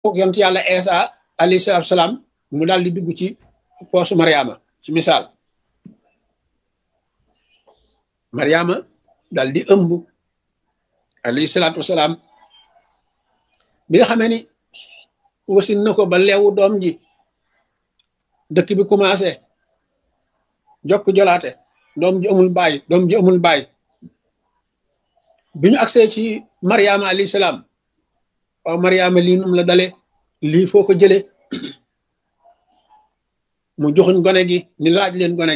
yonent yàlla Isa alayhi salaatu salaam mu daal di dugg ci poosu Mariama ci misaal Mariama daal di ëmb alayhi salaatu wasalaam bi nga xamee ni wasin na ko ba leewu doom ji dëkk bi commencé jokk jolaate doom ji amul baay bi ñu agsee ci Mariama alayhi salaam waaw Mariama lii num la dale lii foo ko jële mu joxuñ gone gi ni laaj leen gone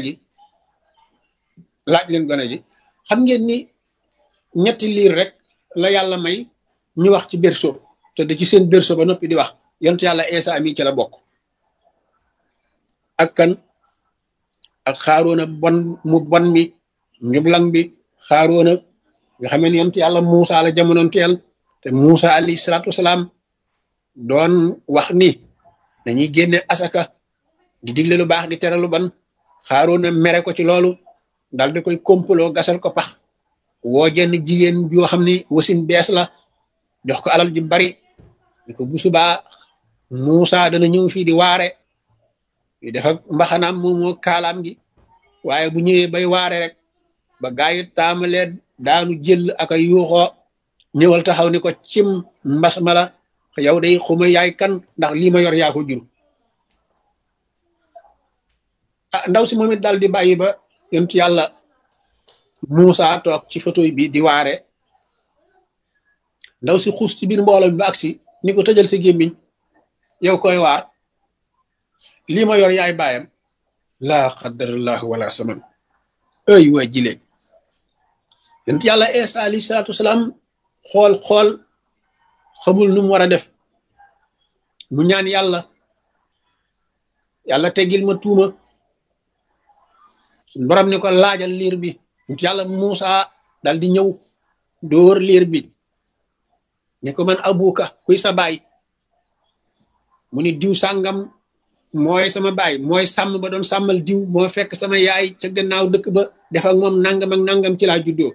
gi xam ngeen ni ñetti liir rek la yàlla may ñu wax ci berceau te da ci seen berceau ba noppi di wax yonent yàlla Isa mi ci la bokk ak kan ak xaaroona mu bon mi njublang bi xaaroona nga xamee ni yonent yàlla Muusa la jamonoon teel te Muusa alayhi salaatu wasalaam doon wax ni dañuy génne asaka di digle lu baax di tere lu ban xaaroona mere ko ci loolu dal di koy kompaloo gasal ko pax woo jenn jigéen yoo xam ni wasin bees la jox ko alal ju bari di ko bu subaa Muusa dana ñëw fii di waare yu def ak mbaxanaam moomoo kaalaam gi waaye bu ñëwee bay waare rek ba gaa yi taamalee daanu jël ak a yuuxoo ñëwal taxaw ni ko cim mbas ma la yow day xuma yaay kan ndax lii ma yor yaa ko jur ndaw si moom it daal di bàyyi ba yonent yàlla Muusa toog ci photo bi di waare ndaw si xuus ci biir mbooloo mi ba agsi ni ko tëjal sa gémmiñ yow koy waar lii ma yor yaay baayam laa qadarallahu wala saman ay waa jile yonent yàlla Isa alayhi salaatu wasalaam xool xamul nu mu war a def mu ñaan yàlla teggil ma tuuma suñu borom ni ko laajal liir bi yonent yàlla Muusa dal di ñëw dóor liir bi ni ko man abuka kuy sa baay mu ni diw sàngam mooy sama baay mooy sàmm ba doon sàmmal diw moo fekk sama yaay ca gannaaw dëkk ba def ak moom nangam ak nangam ci laa juddoo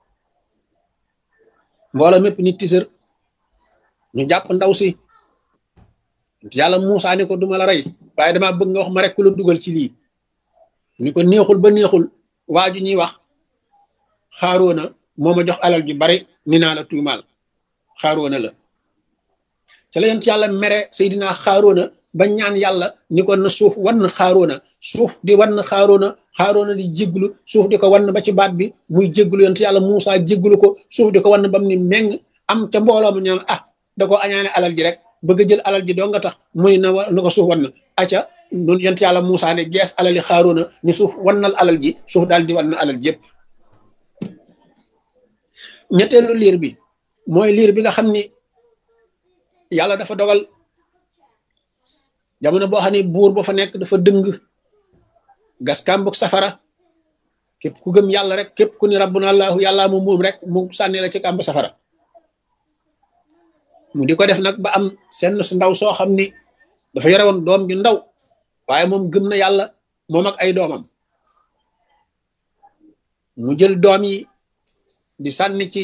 mbooloo mépp nit tisër ñu jàpp ndaw si yàlla Muusa ni ko duma la rey waaye dama bëgg nga wax ma rek ku la dugal ci lii ni ko neexul ba neexul waaju ñuy wax xaaroona moo ma jox alal ju bari ni naa la tuumaal xaaroona la ca la yent yàlla mere Seydina xaaroona ba ñaan yàlla ni ko na suuf wan xaaroona suuf di wan xaaroona di jégglu suuf di ko wan ba ci baat bi muy jégglu yent yàlla Muusa jégglu ko suuf di ko wan bam ni meng am ca mbooloo mu ñaan da ko añaane alal ji rek bëgg a jël alal ji doo nga tax mu ni na ko suuf wan acca noonu yent yàlla Muusa ne gees alali xaaroona ni suuf wannal alal ji suuf daal di wan alal ji yëpp ñetteelu liir bi mooy liir bi nga xam ni yàlla dafa dogal jamono boo xam ne buur ba fa nekk dafa dëng gas kàmbug safara képp ku gëm yàlla rek képp ku ni rabbuna allahu yàllaa moom rek mu sànni la ci kàmb safara mu di ko def nag ba am senn su ndaw soo xam ni dafa yore woon doom ju ndaw waaye moom gëm na yàlla moom ak ay doomam mu jël doom yi di sànni ci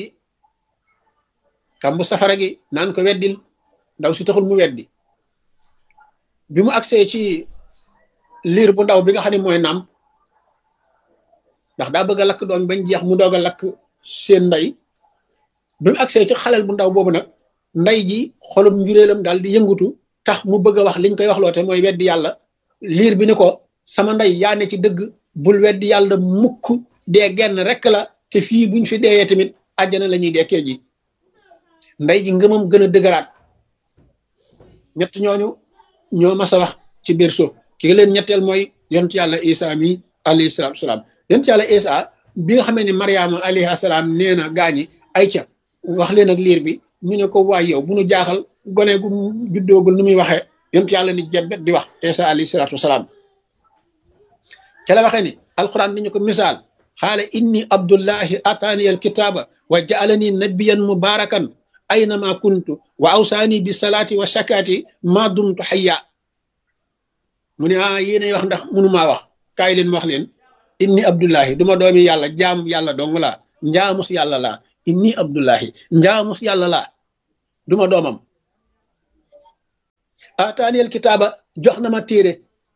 kàmbu safara gi naan ko weddil ndaw si taxul mu weddi bi mu agsee ci liir bu ndaw bi nga xam ne mooy naam ndax daa bëgg a lakk doom bañ jeex mu doog a lakk seen ndey bi mu agsee ci xalel bu ndaw boobu nag ndey ji xolum njuréelam daal di yëngutu tax mu bëgg a wax liñ koy wax loote mooy weddi yàlla liir bi ni ko sama ndey yaa ne ci dëgg bul weddi yàlla mukk dee genn rek la te fii buñ fi deeyee tamit àjjana la ñuy dekkee ji ndey ji ngëmam gën a dëgëraat ñett ñooñu ñoo mas a wax ci berceau ki leen ñetteel mooy yonent yàlla Isa mi alayhi salaatu salaam yonent yàlla Isa bi nga xamee ne Mariama alayhi salaam nee na gaañi ay ca wax leen ak liir bi ñu ne ko waay yow bu nu jaaxal gone gu juddoogul nu muy waxee yonent yàlla ni jebbet di wax Isa alayhi salaatu wasalaam ca la waxee ni alquran dañu ko misaal xaala inni abdullahi ataani al kitaaba wa jaalani nabiyan mubarakan aynama kuntu wa awsaani bi salaati wa shakaati ma dumtu xayya mu ne yéenay wax ndax mënumaa wax kaay leen ma wax leen inni abdullahi duma doomi yàlla jaam yàlla dong laa njaamus yàlla laa inni abdullahi njaamus yàlla laa duma doomam ataaniyal kitaaba jox na ma téere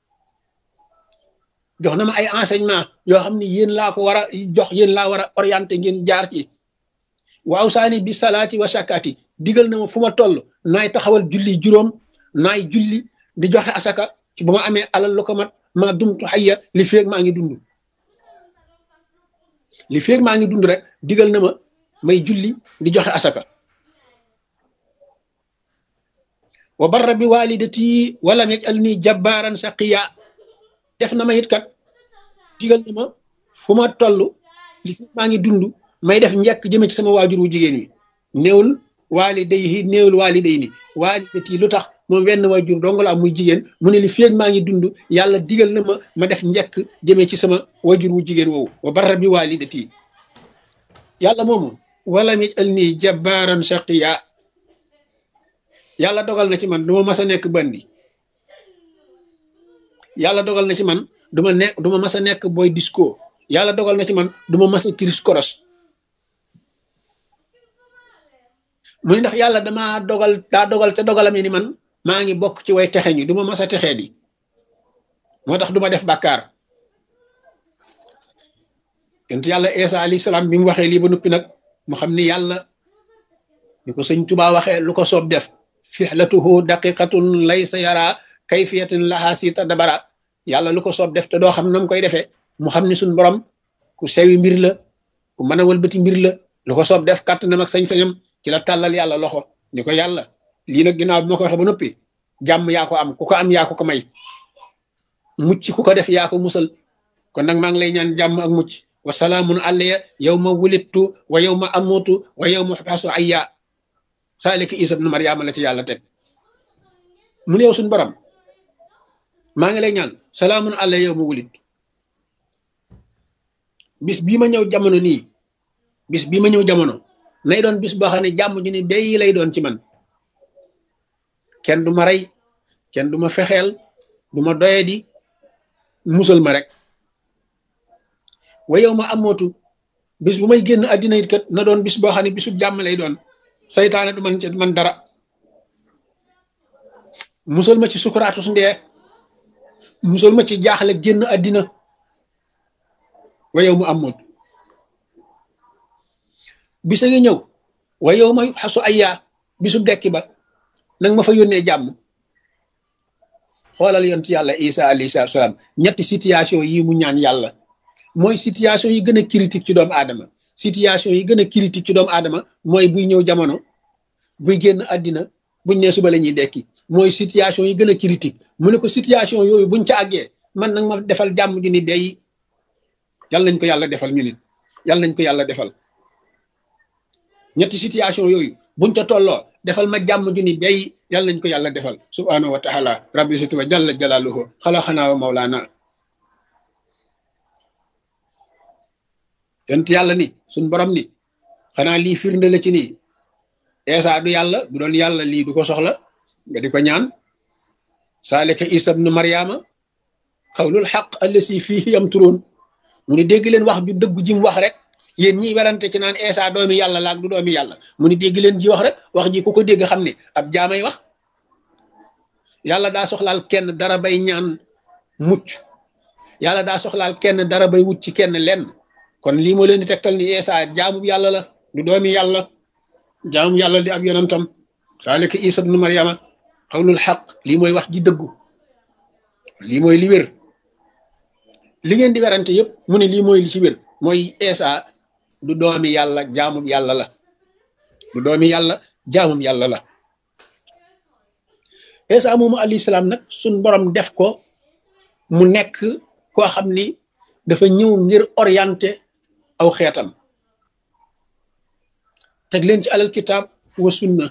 jox na ma ay enseignement yoo xam ne yéen laa ko war a jox, yéen laa war a orienté ngeen jaar ci. waaw saani bi salaati wa sakaati digal na ma fu ma toll naay taxawal julli juróom, naay julli di joxe asaka ci bu ma amee alal lu ko mat maa dumtu xayya li feeg maa ngi dund. li feeg maa ngi dund rek digal na ma may julli di joxe asaka. wa barra bi walidati walam yajalni jabbaaran saqiya def na ma it kat digal na ma fu ma toll li feeg maa ngi dund may def njëkk jëme ci sama waajur wu jigéen wi. néewul waalidayhi néewul waalidayni waalidati lu tax moom wenn waajur dong la muy jigéen mu ne li feeg maa ngi dund yàlla digal na ma def njëkk jëme ci sama waajur wu jigéen woowu. wa barra bi walidati yàlla moomu walam yajalni jabbaaran saqiya yàlla dogal na ci man duma mas a nekk bandi. yàlla dogal na ci man duma mas a nekk boy disco. yàlla dogal na ci man duma mas a kiris koros. mu ni ndax yàlla daa dogal te dogalam ni man maa ngi bokk ci way texe ñi duma mas a texee di moo tax duma def bàkkaar. yonent yàlla Isa alayhi salaam bi mu waxee lii ba noppi nag mu xam ni yàlla ni ko sëñ Tuubaa waxee lu ko soob def fihlatuhu daqiqatun laysa yara kayfiyatin laha sita dabara. yàlla lu ko soob def te doo xam na mu koy defee mu xam ni suñ borom ku sewi mbir la, ku mën a wëlbati mbir la. lu ko soob def kàttanam ak sañ-sañam ci la tàllal yàlla loxo ni ko yàlla lii nag ginnaaw bi ma ko waxee ba noppi jàmm yaa ko am, ku ko am yaa ko may, mucc ku ko def yaa ko musal. kon nag maa ngi lay ñaan jàmm ak mucc. wa salaamun alayya yawma wulidtu wa yawma amutu wa yawma ub'asu hayya. saalika Isa ibnu Maryama la ci yàlla teg. mu ne yow suñu borom maa ngi lay ñaan salaamun alayya yawma wulidtu, bis bii ma ñëw jamono nii, bis bii ma ñëw jamono nay doon bis boo xam ne jàmm ju ni bay lay doon ci man. kenn du ma rey, kenn du ma fexeel, du ma doyadi, musal ma rek. wa yow ma amootu, bis bu may génn àddina it kat na doon bis boo xam ne bisu jàmm lay doon, saytaane du man dara. musal ma ci sukuraatu su ndee, musal ma ci jaaxle génn àddina. wa yow ma amootu bisa ngi ñëw wa yow ma xasu ayyaa, bisu dekki ba nag ma fa yónnee jàmm. xoolal yonent yàlla Isa alayhi salaam ñetti situation yi mu ñaan yàlla mooy situation yi gën a critique ci doomu aadama. situation yi gën a critique ci doomu aadama mooy buy ñëw jamono, buy génn àddina, buñ ne suba la ñuy dekki. mooy situation yi gën a critique. mu ne ko situation yooyu buñ ca àggee man nag ma defal jàmm ju ni bay. yàlla nañ ko yàlla defal ñu nit, yàlla nañ ko yàlla defal. ñetti situation yooyu buñ ca tolloo defal ma jàmm ju ni bay, yàlla nañ ko yàlla defal. subhaanahu wa taala rabbi siti wa jalla jalaaluhu xalaxanaa wa mawlaana. yonent yàlla ni suñ borom ni xanaa lii firnde la ci nii Isa du yàlla, bu doon yàlla lii du ko soxla nga di ko ñaan. saalika Isa ibnu Maryama xawlul xaq allasi fiihi yamturuun. mu ni dégg leen wax ju dëggu ji mu wax rek, yéen ñiy werante ci naan Isa doomi yàlla laag du doomi yàlla. mu ni dégg leen ji wax rek, wax ji ku ko dégg xam ne ab jaamay wax. yàlla daa soxlaal kenn dara bay ñaan mucc, yàlla daa soxlaal kenn dara bay wut ci kenn lenn. kon lii moo leen di tegtal ni Isa jaamu yàlla la, du doomi yàlla, jaamu yàlla di ab yonentam. saalika Isa ibnu Maryama xawlul xaq, lii mooy wax ji dëggu, lii mooy li wér. li ngeen di werante yëpp mu ne lii mooy li ci wér, mooy Isa du doomi yàlla, jaamum yàlla la, du doomi yàlla, jaamum yàlla la. Isa moomu alayhi salaam nag suñ borom def ko mu nekk koo xam ni dafa ñëw ngir orienté aw xeetam, teg leen ci alal kitaab wa sunna.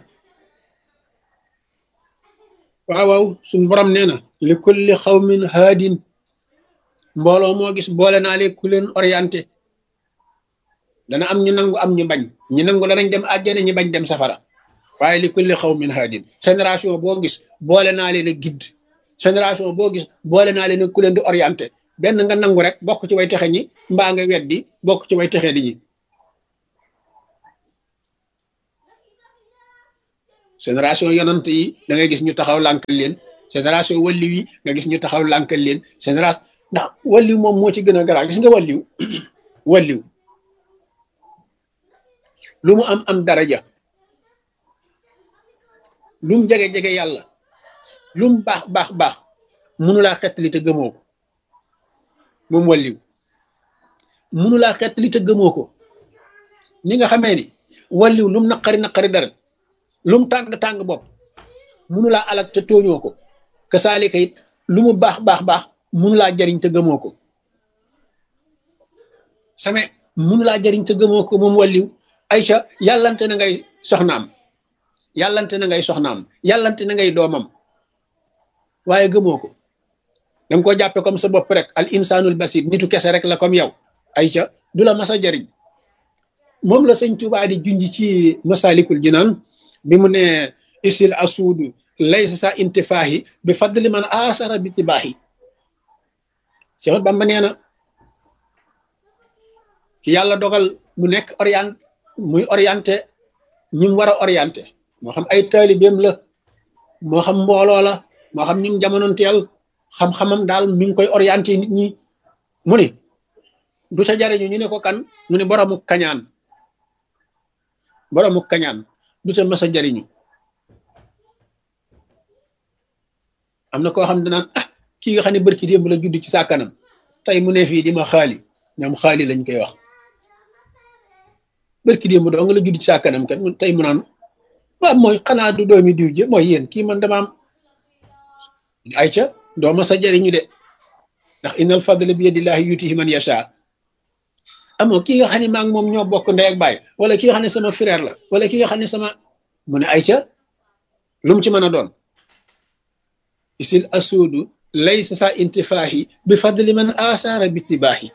waaw suñ borom nee na li kulli xawmin haadin, mbooloo moo gis boole naa leen ku leen orienté. dana am ñu nangu am ñu bañ, ñu nangu danañ dem àjjana, ñu bañ dem safara. waaye li kulli xawmin haadin, génération boo gis boole naa leen a guide, génération boo gis boole naa leen ku leen di orienté. benn nga nangu rek bokk ci way texe ñi, mbaa nga weddi bokk ci way texe di ñi. génération yonant yi da ngay gis ñu taxaw lànkal leen génération walliw yi nga gis ñu taxaw lànkal leen génération ndax walliw moom moo ci gën a garaaw gis nga walliw walliw lu mu am daraja lu mu jege yàlla lu mu baax mënulaa xettali te gëmoo ko moom walliw mënulaa xettali te gëmoo ko ni nga xamee ni walliw lu mu naqari dara lu mu tàng bopp mënulaa alak te tooñoo ko ka saalika it lu mu baax mënulaa jariñ te gëmoo ko same mënulaa jariñ te gëmoo ko moom walliw Ayca yàllante na ngay soxnaam yàllante na ngay doomam waaye gëmoo ko danga koo jàppe comme sa bopp rek al insanul basir nitu kese rek la comme yow Ayca du la mas a jariñ moom la sëñ Tuubaa di junj ci masalikul jinaan bi mu ne isil asuudu laysa sa intifaahi bi fadli man asara bi tibaahi Seex Bamba nee na ki yàlla dogal mu nekk muy orienté ñi mu war a orienté moo xam ay taalibeem la moo xam mbooloo la moo xam ñim jamonoonteel xam-xamam daal mi ngi koy orienté nit ñi mu ne du ca jariñu ñu ne ko kan mu ne boroomu kañaan du ca mës a jariñu am na koo xam ne naan kii nga xam ne barki démb la judd ci sa kanam tey mu ne fii di ma xaali ñoom xaali lañ koy wax barki démb doo nga la judd ci sa kanam kat tey mu naan waaw mooy xanaa du doomi diw ji mooy yéen kii man dama am Ayca doo mës a jariñu de ndax innal fadla bi yadillahi yutihi man yasha amoo kii nga xam ne maa ngi moom ñoo bokk ndey ak baay wala ki nga xam ne sama frère la wala ki nga xam ne sama mu ne Ayca lu mu ci mën a doon isil asuudu laysa sa intifaahi bi fadli man asara bi tibaahi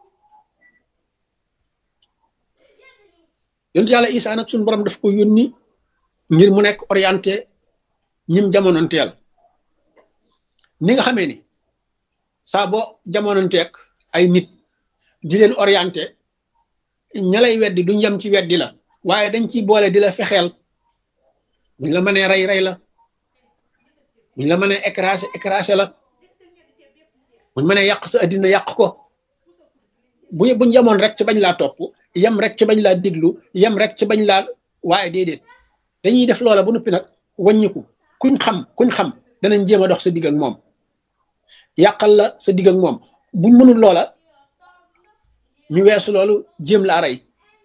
yonent yàlla Isaa nag suñu borom daf ko yónni ngir mu nekk orienté ñim jamonoonteel ni nga xamee ni saa boo jamononteeg ay nit di leen orienté ña lay weddi duñ yem ci weddi la waaye dañ ciy boole di la fexeel buñ la mënee rey la buñ la mënee écrasé la buñ mënee yàq sa addina yàq ko buñ yemoon rek ci bañ laa topp yem rek ci bañ laa diglu yem rek ci bañ laa waaye déedéet dañuy def loola ba noppi nag wàññiku kuñ xam danañ jéem a dox sa digg ak moom yàqal la sa digg ak moom buñ mënul loola ñu weesu loolu jéem laa rey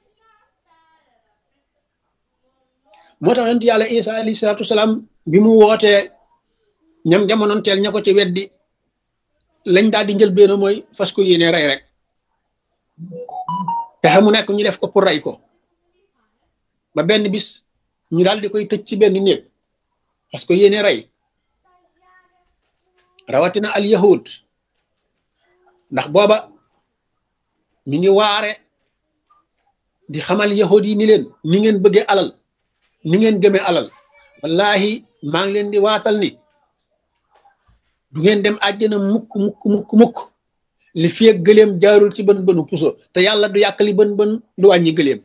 moo tax yonent yàlla Isa alayhi salaatu wasalaam bi mu wootee ñam jamonoonteel ña ko ci weddi lañ daal di njël benn mooy fas ko yéene rey rek pexe mu nekk ñu def ko pour rey ko ba benn bis ñu daal di koy tëj ci benn néeg fas ko yéene rey rawatina al yahud ndax booba mi ngi waare di xamal yahud yi ni leen ni ngeen bëggee alal ni ngeen gëmee alal wallahi maa ngi leen di waatal ni du ngeen dem àjjana mukk li fi ak gëleem jaarul ci bën bënu puso te yàlla du yàq li bën du wàññi gëleem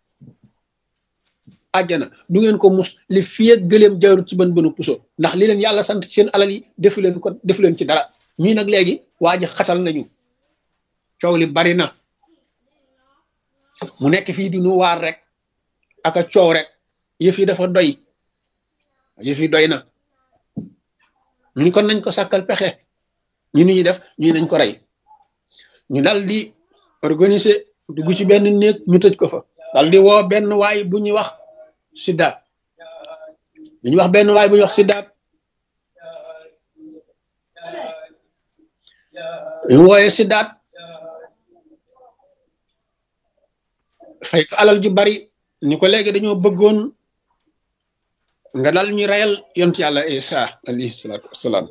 àjjana du ngeen ko mus li fi ak gëleem jaarul ci bën bënu puso ndax li leen yàlla sant seen alal yi defu leen ci dara ñii nag léegi waa ji xatal nañu coow li bari na mu nekk fii di nu waar rek ak a coow rek yëf yi dafa doy yëf yi doy na ñu kon nañ ko sàkkal pexe ñu ñuy def ñu nañ ko rey ñu dal di organiser dugg ci benn néeg ñu tëj ko fa dal di woo benn waay bu ñuy wax Sidaat ñu wooyee Sidaat fay ko alal ju bari ni ko léegi dañoo bëggoon nga dal ñu reyal yonent yàlla Isa alayhi salaatu wassalaam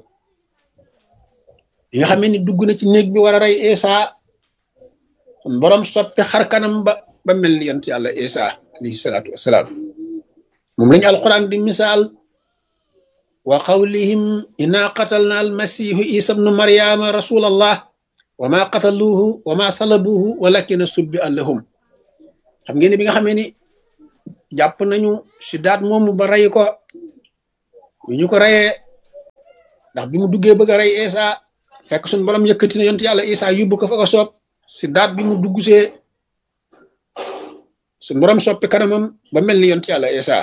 yi nga xam ne dugg na ci néeg bi war a rey Isa borom soppi xar kanam ba mel ni yonent yàlla Isa alayhi salaatu wassalaam moom lañu alquran di misaal wa qawlihim inna qatalna almasihu isa bnu maryama rasulallah wa ma qataluhu wa ma salabuhu walakina subbi allahum xam ngeen ne bi nga xamee ni jàpp nañu Sidaat moomu ba rey ko bi ñu ko reyee ndax bi mu duggee bëgg a rey Isa fekk suñu borom yëkkati na yonent yàlla Isa yóbbu ko fa ko soob si daat bi mu dugg see suñu borom soppi kanamam ba mel ni yonent yàlla Isa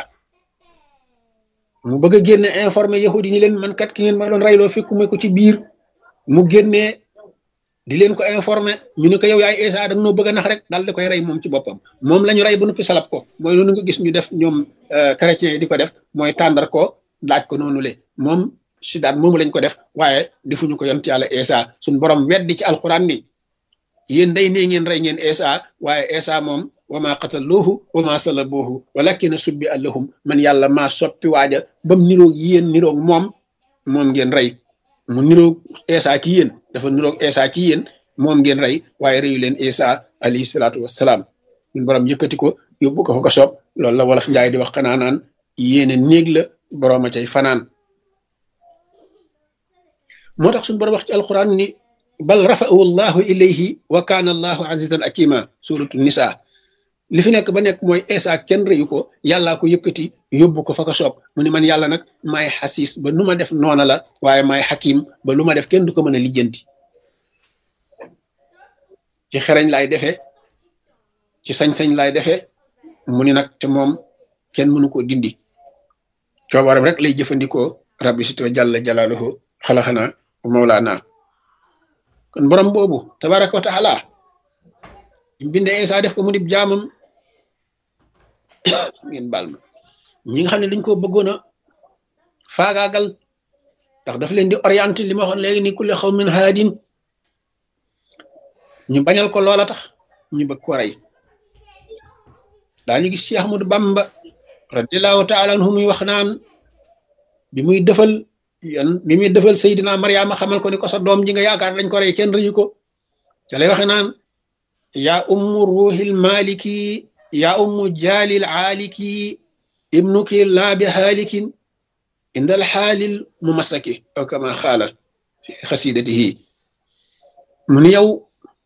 mu bëgg a génne informé yahudi ni leen man kat ki ngeen ma doon reyloo fekkuma ko ci biir mu génnee di leen ko informé ñu ne ko yow yaay Isa da nga noo bëgg a nax rek daal di koy rey moom ci boppam moom la ñu rey ba noppi salab ko mooy loolu nga gis ñu def ñoom chrétien yi di ko def mooy tàndar ko laaj ko noonu le moom si daat moomu lañ ko def waaye defuñu ko yonent yàlla Isa suñu borom weddi ci alquran ni yéen day nee ngeen rey ngeen Isa waaye Isa moom wa ma qataluhu wa ma salabuhu walakin subbi allahum man yàlla maa soppi waaja bam niroog yéen niroog moom ngeen rey mu niroog Isa ci yéen dafa niroog Isa ci yéen moom ngeen rey waaye reyu leen Isa alayhi salaatu wassalaam ñun borom yëkkati ko yóbbu ko fa ko soob loolu la wolof njaay di wax xanaa naan yéene néeg la borom a cay fanaan moo tax suñu borom wax ci alquran ni bal rafa'ahu allahu ilayhi wa kaana allahu azizan akima suratu nisa li fi nekk ba nekk mooy Isa kenn reyu ko yàllaa ko yëkkati yóbbu ko fa ko soob mu ni man yàlla nag maay xasiis ba nu ma def noona la waaye maay xakim ba lu ma def kenn du ko mën a lijjanti ci xereñ laay defee ci sañ-sañ laay defee mu ni nag te moom kenn mënu koo dindi coobaram rek lay jëfandikoo rabbi sito jalla jalaaluhu xalaxana mawlaana kon borom boobu tabaraka wa taala binde Isa def ko mu dib jaamam ngeen baal ma ñi nga xam ne dañ ko bëggoon a faagaagal ndax dafa leen di orienté li ma waxoon léegi ni kulli xawmin haadin ñu bañal ko loola tax ñu bëgg ko rey daañu gis Cheikh Ahmadou Bamba radiallahu taala anhu muy wax naan bi muy defal Seydina Mariama xamal ko ni ko sa doom ji nga yaakaar dañ ko rey kenn rëyu ko ca lay waxe naan yaa ummu ruuxil maliki yaa ummu jaalil aaliki ibnuki laa bi xaalikin indal xaalil mu masaki aw kama xaala fi xasidatihi mu ni yow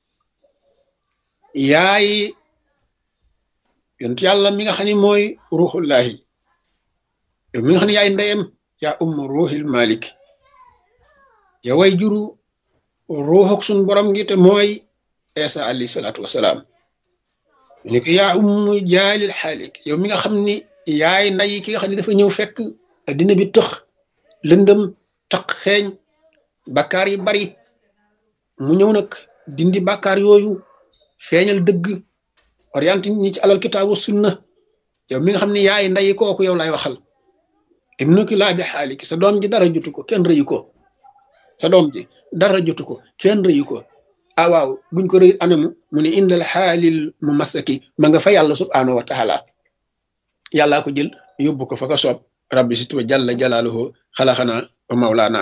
yaay yonent yàlla mi nga xam ne mooy ruuxullahi yow mi nga xam ne yaay ndeyam yaa ummu ruuxil malik yow way juru ruuxuk suñ borom gi te mooy Isa alayhi salaatu wasalaam ni ko yaa ummu jaalil xaalik yow mi nga xam ni yaay nday ki nga xam ne dafa ñëw fekk addina bi tëx lëndëm taq xeeñ bakkaar yi bari mu ñëw nag dindi bakkaar yooyu feeñal dëgg orienté nit ñi ci alal kitaabu sunna yow mi nga xam ne yaay nday kooku yow lay waxal ibnuki laa bi xaalik sa doom ji dara jotu ko kenn rëyu ko sa doom ji dara jotu ko kenn rëyu ko ah waaw buñ ko rëy anamu mu ne indal xaalil mu masaki ma nga fa yàlla subhaanahu wa taala yàllaa ko jël yóbbu ko fa ko soob rabbi si tuba jalla jalaaluhu xalaxana wa mawlaana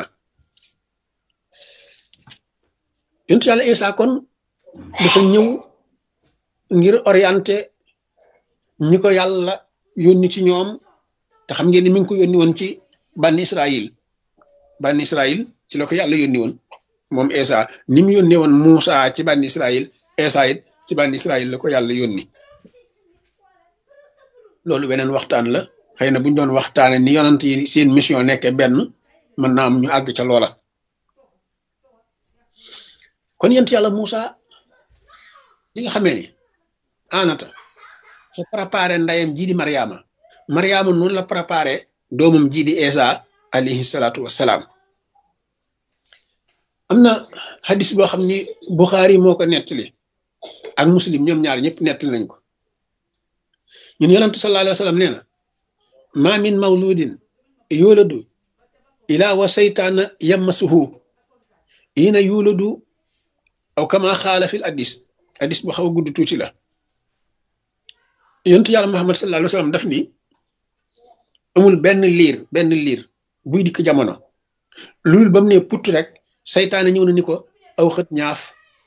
yonent yàlla Isa kon dafa ñëw ngir orienté ñi ko yàlla yónni ci ñoom te xam ngeen ni mi ngi ko yónni woon ci banni Israël ci la ko yàlla yónni woon moom Isa ni mu yónnee woon Muusa ci banni Israël Isa it ci banni Israël la ko yàlla yónni loolu beneen waxtaan la xëy na buñ doon waxtaane ni yonent yi seen mission nekkee benn mën naa am ñu àgg ca loola kon yent yàlla Muusa li nga xamee ni anata su préparé ndayam jii di Mariama noonu la préparé doomam jii di Isa alayhi salaatu wassalaam am na hadis boo xam ni Buxaari moo ko nettali ak Muslim ñoom ñaar ñëpp nettali nañ ko ñun yonentu sallallahu alayhi wa sallam nee na ma min mawludin yuladu ila wa saytaana yammasuhu ina yuladu aw kama xaala fil hadis bu xaw a gudd tuuti la yonentu yàlla Muhammad sallallahu alayhi wa sallam daf ni amul benn liir buy dikk jamono loolu ba mu ne put rek saytaane ñëw na ni ko aw xët ñaaf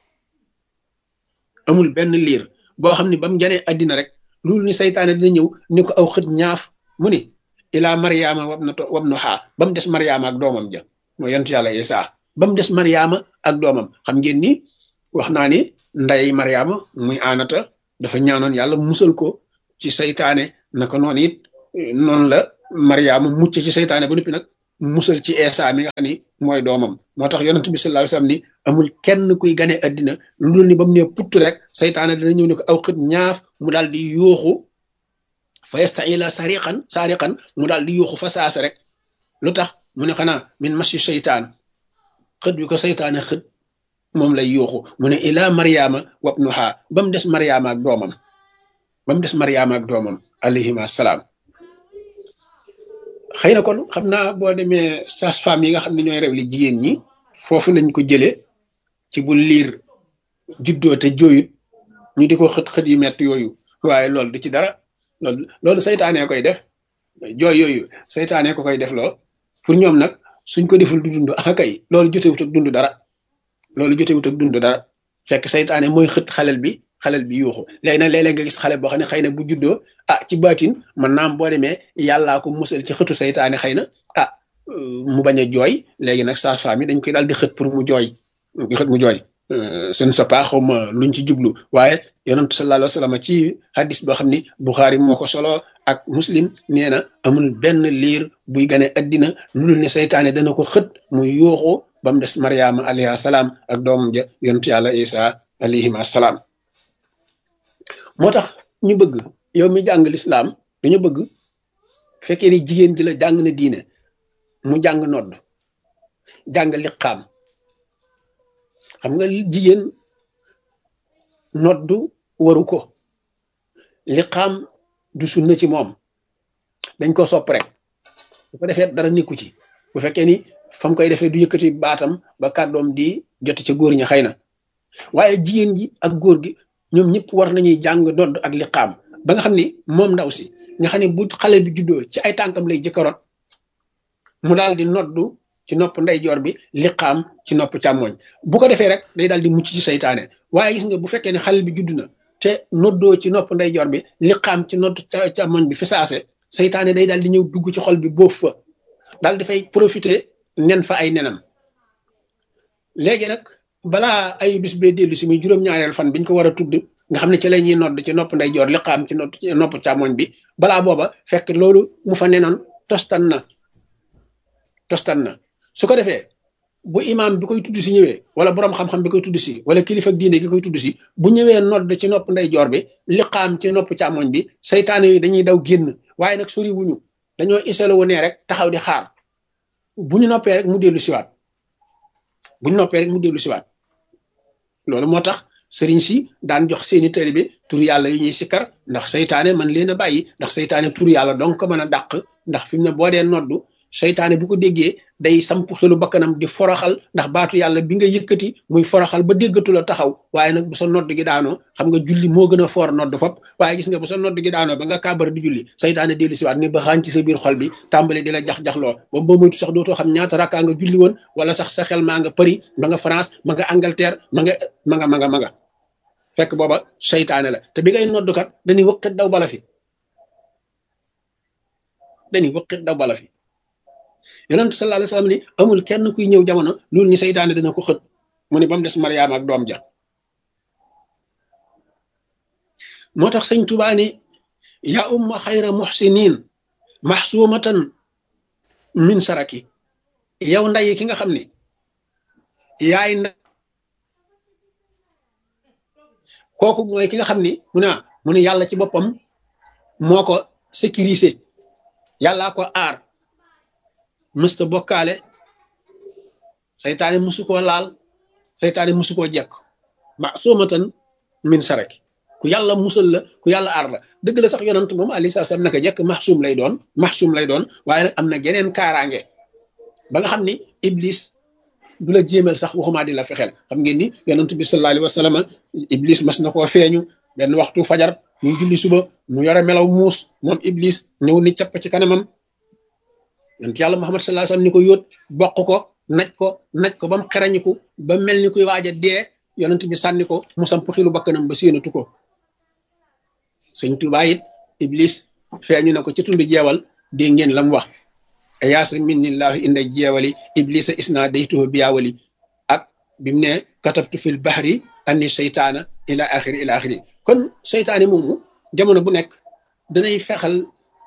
amul benn liir boo xam ne ba mu janee àddina rek loolu ni saytaane dina ñëw ni ko aw xët ñaaf mu ni ilaa Mariama wabnuhaa ba mu des Mariama ak doomam ja mooy yonent yàlla Isa ba mu des Mariama ak doomam xam ngeen ni wax naa ni nday Mariama muy Anata dafa ñaanoon yàlla musal ko ci saytaane naka noonu it noonu la Mariama mucc ci seytaane ba noppi nag musal ci Eesa mi nga xam ni mooy doomam moo tax yonent bi sallallahu alayhi wasallam ni amul kenn kuy gane addina lu dul ni ba mu ne putt rek seytaane dana ñëw ne ko aw xët ñaaf mu daal di yuuxu fa yastaila sariqan mu daal di yuuxu fa saasa rek lu tax mu ne xanaa min mashi seytaan xët bi ko seytaane xët moom lay yuuxu mu ne ila Mariama wabnuha ba mu des Mariama ak doomam alayhima salaam xëy na kon xam naa boo demee sage-femme yi nga xam ne ñooy rew li jigéen ñi foofu lañ ko jëlee ci bu liir juddoo te jooyut ñu di ko xët yu metti yooyu waaye loolu du ci dara loolu saytaanee koy def jooy yooyu saytaanee ko koy def loo pour ñoom nag suñ ko deful du dund ah kay loolu jotewut ak dund dara fekk saytaane mooy xët xalel bi yuuxu léegi nag léeg-léeg nga gis xale boo xam ne xëy na bu juddoo ci baatin man naam boo demee yàllaa ko musal ci xëtu saytaane xëy na mu bañ a jooy léegi nag sage-femme yi dañ koy daal di xët pour mu jooy je ne sais pas xawma luñ ci jublu waaye yonent sallallahu alayhi wa sallam ci hadis boo xam ni Bukhari moo ko solo ak Muslim nee na amul benn liir buy gane addina lu dul ne saytaane dana ko xët mu yuuxu ba mu des Mariama alayha salaam ak doomam ja yonent yàlla Isa alayhim assalaam moo tax ñu bëgg yow mi jàng lislaam dañu bëgg fekkee ni jigéen ji la jàng na diine mu jàng nodd jàng liqaam xam nga jigéen noddu waru ko liqaam du sunna ci moom dañ ko sopp rek bu ko defee dara nekku ci bu fekkee ni fam koy defee du yëkkati baatam ba kàddoom di jot ca góor ña xëy na waaye jigéen ji ak góor gi ñoom ñëpp war nañuy jàng nodd ak liqaam ba nga xam ni moom ndaw si nga xam ne bu xale bi juddoo ci ay tànkam lay jëkkarot mu daal di noddu ci nopp ndeyjoor bi liqaam ci nopp càmmoñ bu ko defee rek day daal di mucc ci saytaane waaye gis nga bu fekkee ne xale bi judd na te noddoo ci nopp ndeyjoor bi liqaam ci nopp càmmoñ bi fi saase saytaane day daal di ñëw dugg ci xol bi boof fa daal di fay profiter nen fa ay nenam léegi nag balaa ay bis bee dellu si muy juróom-ñaareel fan biñ ko war a tudd nga xam ne ci la ñuy nodd ci nopp ndeyjoor liqaam ci nopp càmmoñ bi balaa booba fekk loolu mu fa nenoon tostan na su ko defee bu imaam bi koy tudd si ñëwee wala borom xam-xam bi koy tudd si wala kilifa diine gi koy tudd si bu ñëwee nodd ci nopp ndeyjoor bi liqaam ci nopp càmmoñ bi saytaane yi dañuy daw génn waaye nag sori wuñu dañoo iselo wu ne rek taxaw di xaar bu ñu noppee rek mu dellu siwaat loolu moo tax sëriñ si daan jox seeni taalibe tur yàlla yi ñuy sikkar ndax saytaane man leen a bàyyi ndax saytaane tur yàlla donc ko mën a dàq ndax fi mu ne boo dee noddu saytaane bu ko déggee day samp xelu bakkanam di foroxal ndax baatu yàlla bi nga yëkkati muy foroxal ba déggatu la taxaw waaye nag bu sa nodd gi daanoo xam nga julli moo gën a foor nodd fop waaye gis nga bu sa nodd gi daanoo ba nga kàbbar di julli saytaane dellu siwaat ne ba xaañ ci sa biir xol bi tàmbali di la jax-jaxloo ba ba moytu sax dootoo xam ñaata rakkaa nga julli woon wala sax sa xel maa nga Paris ma nga France ma nga Angleterre ma nga fekk booba saytaane la te bi ngay noddukat dañuy wëqit daw bala fi yonent sallallahu alayhi wasallam ni amul kenn kuy ñëw jamono loolu ni saytaane dana ko xët mu ne ba mu des Mariama ak doom ja moo tax sëñ Tuubaa ni yaa umma xayra muhsinin mahsumatan min saraki yow nday ki nga xam ne yaay kooku mooy ki nga xam ni mu ne yàlla ci boppam moo ko sécurisé yàllaa ko aar mësta bokkaale saytaane musu koo laal saytaane musu koo jekk masumatan min saraki ku yàlla musal la ku yàlla aar la dëgg la sax yonant moom alayhi salaam naka jekk maxsum lay doon waaye nag am na geneen kaaraange ba nga xam ni iblis du la jéemal sax waxumaa di la fexeel xam ngeen ni yonent bi sallallahu alayhi wa sallam iblis mas na koo feeñu benn waxtu fajar muy julli suba mu yore melaw muus moom iblis ñëw ni capp ci kanamam yonent yàlla Muhammad sallallahu alayhi wa sallam ni ko yóot bokk ko naj ko ba mu xerañiku ba mel ni kuy waaj a dee yonent bi sànni ko mu samp xilu bakkanam ba séenatu ko sëñ Tuubaa it iblis feeñu na ko ci tund jeewal dégg ngeen la mu wax yaasri minnillahu inda jeewali iblisa isna daytuhu biyaawali ak bimu ne katabtu fil bahri anni seytaana ila axiri kon seytaane moomu jamono bu nekk danay fexal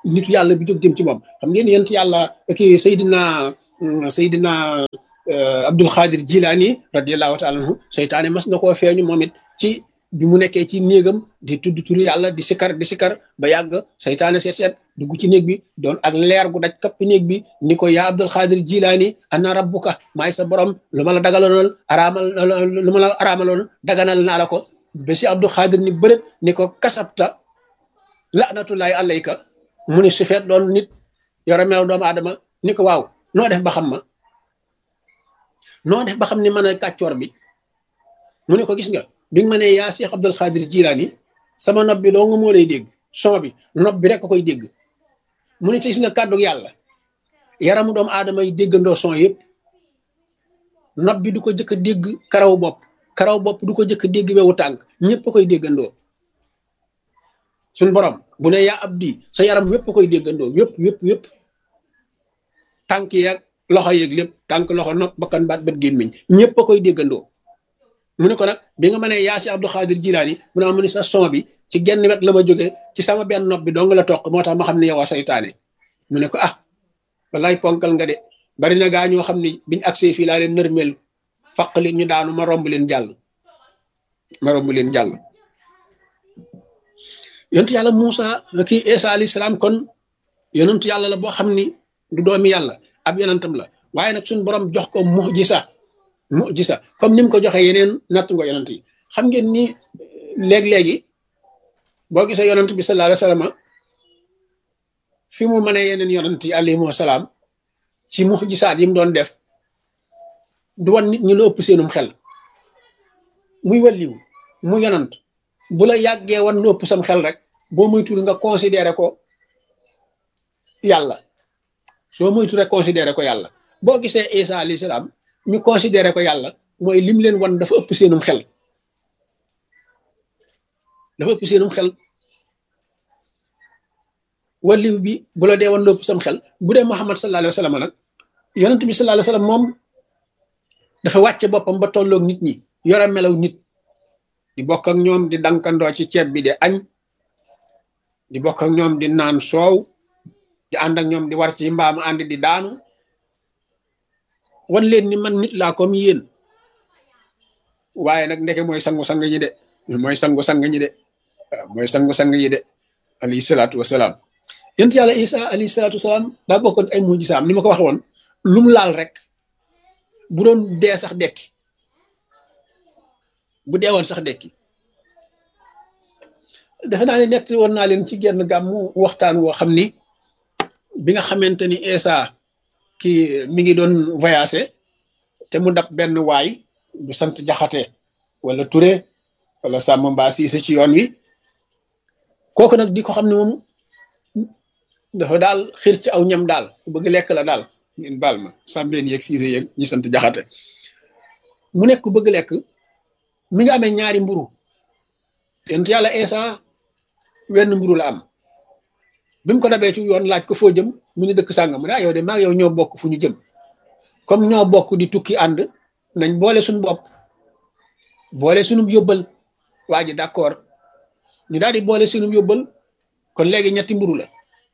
nitu yàlla bi jóg jëm ci moom xam ngeen yent yàlla kii Seydina Abdul Xaadir Jilaani radiallahu taala anhu seytaane mas na koo feeñu moom it ci bi mu nekkee ci néegam di tudd turu yàlla di sikar ba yàgg seytaane seet dugg ci néeg bi doon ak leer gu daj kapp néeg bi ni ko yaa Abdul Xaadir Jilaani ana rabbuka maay sa borom lu ma la dagaloon lu ma la araamaloon daganal naa la ko ba si Abdul Xaadir ni bërëb ni ko kasabta laanatullahi alayka mu ni su feet doon nit yore melaw doomu aadama ni ko waaw noo def ba xam ma noo def ba xam ni mën a kàccoor bi mu ne ko gis nga bi nga ma ne yaa Cheikh Abdul Xaadir Jilaani sama nopp bi doo nga moo lay dégg son bi nopp bi rek a koy dégg mu ne ci gis nga kàddu yàlla yaramu doomu aadama yi déggandoo son yëpp nopp bi du ko jëkk a dégg karaw bopp du ko jëkk a dégg wewu tànk ñëpp a koy déggandoo suñ borom bu ne yaa abdi sa yaram yëpp a koy déggandoo yëpp tànk yeeg loxo yeeg lépp tànk loxo nopp bakkan baat bët gémmiñ ñëpp a koy déggandoo mu ne ko nag bi nga ma ne yaa si Abdul Xaadir Jilaani mu ne ma ni sa son bi ci genn wet la ma jógee ci sama benn nopp bi dong la toq moo tax ma xam ne yow a saytaane mu ne ko ah wallaay ponkal nga de bari na gaa ñoo xam ni biñ agsee fii laa leen nërmeel faq leen ñu daanu ma romb leen jàll yonentu yàlla Muusa kii Isa alayhi salaam kon yonentu yàlla la boo xam ni du doomi yàlla ab yonentam la waaye nag suñu borom jox ko mujisa comme ni mu ko joxee yeneen natt nga yonent yi xam ngeen ni léegi boo gisee yonent bi sallallahu alayhi wa sallam fi mu mënee yeneen yonent yi alayhimu salaam ci mujisaat yi mu doon def du wan nit ñi lu ëpp seenum xel muy wàlliw mu yonent bu la yàggee wan lu ëpp sam xel rek boo moytuwul nga considéré ko yàlla soo moytu rek considéré ko yàlla boo gisee Isa alayhi salaam ñu considéré ko yàlla mooy lim leen wan dafa ëpp seenum xel wàlliw bi bu la dee wan lu ëpp sam xel bu dee Muhammad sallallahu alayhi wa sallam nag yonent bi sallallahu alayhi wa sallam moom dafa wàcce boppam ba tolloog nit ñi yore melaw nit di bokk ak ñoom di dankandoo ci ceeb bi di añ di bokk ak ñoom di naan soow di ànd ak ñoom di war ci mbaam ànd di daanu wan leen ni man nit laa comme yéen waaye nag ndeke mooy sangu-sang ñi de mooy sangu-sang ñi de waaw mooy sangu-sang yi de alayhi salaatu wasalaam yonent yàlla Isa alayhi salaatu wasalaam daa bokkoon ay mujjisaam ni ma ko waxe woon lu mu laal rek bu doon dee sax dekki bu dee woon sax dekki defe naa ne nekk woon naa leen ci genn gàmmu waxtaan woo xam ni bi nga xamante ni Isa kii mi ngi doon voyagé te mu dab benn waay bu sant Jaxate wala Ture wala Sàmm Mbaa Siise ci yoon wi kooku nag di ko xam ne moom dafa daal xiir ci aw ñam daal ku bëgg lekk la daal ngeen baal ma sàmbeen yeeg Siise yeeg ñu sant Jaxate mu nekk ku bëgg lekk mi nga amee ñaari mburu yonent yàlla Isa wenn mburu la am bi mu ko dabee ci yoon laaj ko foo jëm mu ni dëkk sàngam mu ne yow de maa yow ñoo bokk fu ñu jëm comme ñoo bokk di tukki ànd nañ boole suñu bopp boole suñu yóbbal waa ji d'accord ñu daal di boole suñu yóbbal kon léegi ñetti mburu la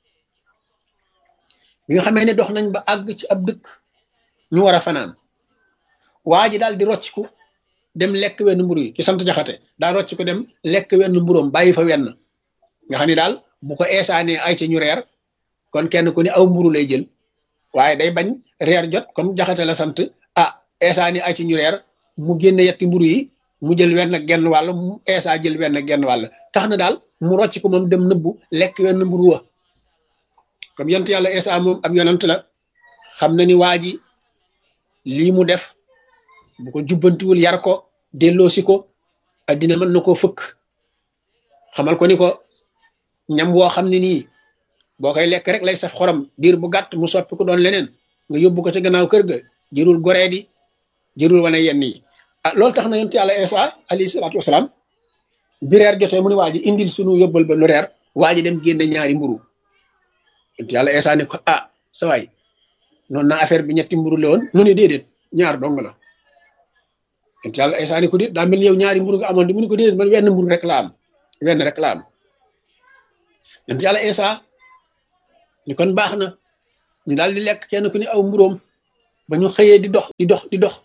bi nga xamee ne dox nañ ba àgg ci ab dëkk ñu war a fanaan waa ji daal di rocciku dem lekk wenn mburu yi ki sant Jaxate daa rocciku dem lekk wenn mburoom bàyyi fa wenn nga xam ni daal bu ko eesaanee ay ci ñu reer kon kenn ku ne aw mburu lay jël waaye day bañ reer jot comme Jaxate la sant eesaani ay ci ñu reer mu génne yetti mburu yi mu jël wenn genn wàll mu eesa jël wenn genn wàll tax na daal mu rocc ko moom dem nëbbu lekk wenn mburu wa comme yonent yàlla eesa moom ab yonent la xam na ni waa ji lii mu def bu ko jubbantiwul yar ko delloosi ko addina mën na koo fëkk xamal ko ni ko ñam woo xam ne nii boo koy lekk rek lay saf xorom diir bu gàtt mu soppi ko doon leneen nga yóbbu ko ci gannaaw kër ga jërul goree di jërul wane yenn yi loolu tax na yonent yàlla Isa alayhi salaatu wasalaam bi reer jotee mu ne waa ji indil sunu yóbbal ba nu reer waa ji dem génne ñaari mburu yonent yàlla Isa ne ko sa waay noonu na affaire bi ñetti mburu la woon mu ne déedéet ñaar dong la yonent yàlla Isa ne ko déet daa mel ni yow ñaari mburu nga amoon di mu ne ko déedéet man wenn mburu rek la am wenn rek la am yonent yàlla Isa ni kon baax na ñu daal di lekk kenn ku ni aw mburóom ba ñu xëyee di dox di dox di dox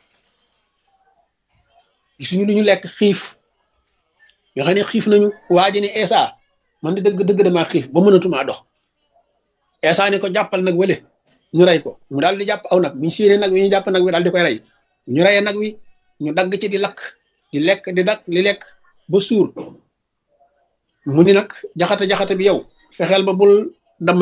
gisuñu lu ñu lekk xiif yoo xam ne xiif nañu waa ji ne Esa man di dëgg damaa xiif ba mënatumaa dox Esa ne ko jàppal nag wële ñu rey ko mu daal di jàpp aw nag buñu séenee nag wi ñu jàpp nag wi daal di koy rey ñu reyee nag wi ñu dagg ci di lakk di lekk di dakk di lekk ba suur mu ni nag jaxate bi yow fexeel ba bul damm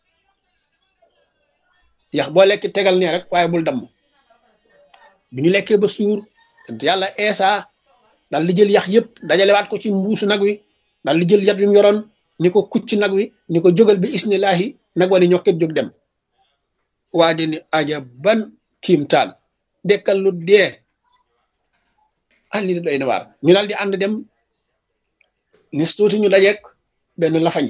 yax boo lekk tegal nee rek waaye bul damm bi ñu lekkee ba suur yàlla Esa daal di jël yax yëpp dajalewaat ko ci mbuusu nag wi daal di jël yat wi mu yoroon ni ko kucc nag wi ni ko jógal bi isnillahi nag wa ni ñokket jóg dem waa di ni aja ban kiimtaan dekkal lu dee li doy na waar ñu daal di ànd dem ni tuuti ñu dajeek benn lafañ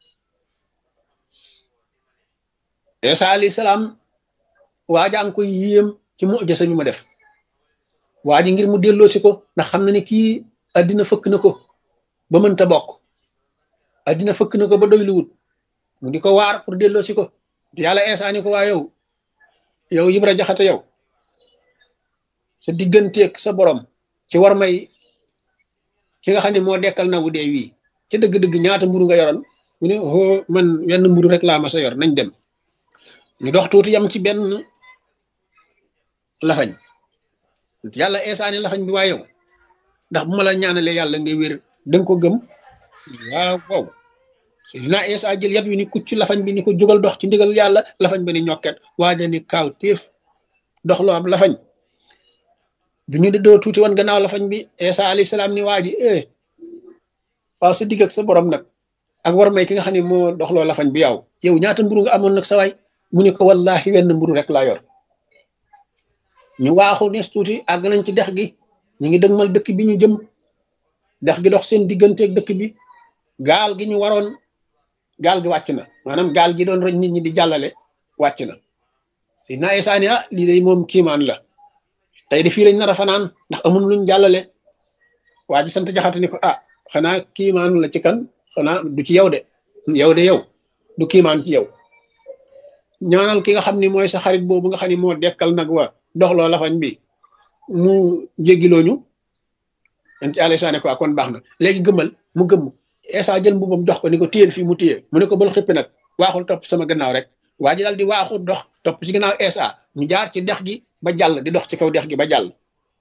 Esa alayhi salaam waajaa ngi koy yéem ci mu'jiza bi ma def waa ji ngir mu delloo si ko ndax xam na ni kii addina fëkk na ko ba mënta bokk addina fëkk na ko ba doy lu wut mu di ko waar pour delloo si ko yàlla Esa ni ko waa yow Ibra Jaxate yow sa digganteeg sa borom ci war may ki nga xam ne moo dekkal nagu dee wii ci dëgg-dëgg ñaata mburu nga yoroon mu ne man wenn mburu rek laa ma sa yor nañ dem ñu dox tuuti yam ci benn lafañ yàlla Esa ni lafañ bi waa yow ndax bu ma la ñaanalee yàlla nga wér danga ko gëm waaw dinaa Esa jël yat wi ni kucc lafañ bi ni ko jógal dox ci ndigal yàlla lafañ ba ni ñokket waaja ni kaaw téef dox loo am lafañ bi ñu dëddoo tuuti wan gannaaw lafañ bi Esa alayhi salaam ni waa ji waaw sa digg ak sa borom nag ak war may ki nga xam ne moo doxloo lafañ bi yow ñaata mburu nga amoon nag sa waay mu ne ko wallahi wenn mburu rek laa yor ñu waaxu nes tuuti àgg nañ ci dex gi ñu ngi dëgmal dëkk bi ñu jëm dex gi dox seen digganteeg dëkk bi gaal gi ñu waroon gaal gi wàcc na maanaam gaal gi doon roñ nit ñi di jàllale wàcc na si na Esa ni lii day moom kiimaan la tey de fii lañ nar a fanaan ndax amul luñ jàllale waa ji sant Jaxate ni ko xanaa kiimaanu la ci kan xanaa du ci yow de yow du kiimaan ci yow ñaanal ki nga xam ni mooy sa xarit boobu nga xam ni moo dekkal nag wa doxloo lafañ bi mu jéggilooñu dañ ci Esa ne ko kon baax na léegi gëmmal mu gëmm Esa jël mbubam jox ko ni ko téyel fii mu téye mu ne ko bal xippi nag waaxul topp sama gannaaw rek waa ji daal di waaxu dox topp ci gannaaw Esa ñu jaar ci dex gi ba jàll di dox ci kaw dex gi ba jàll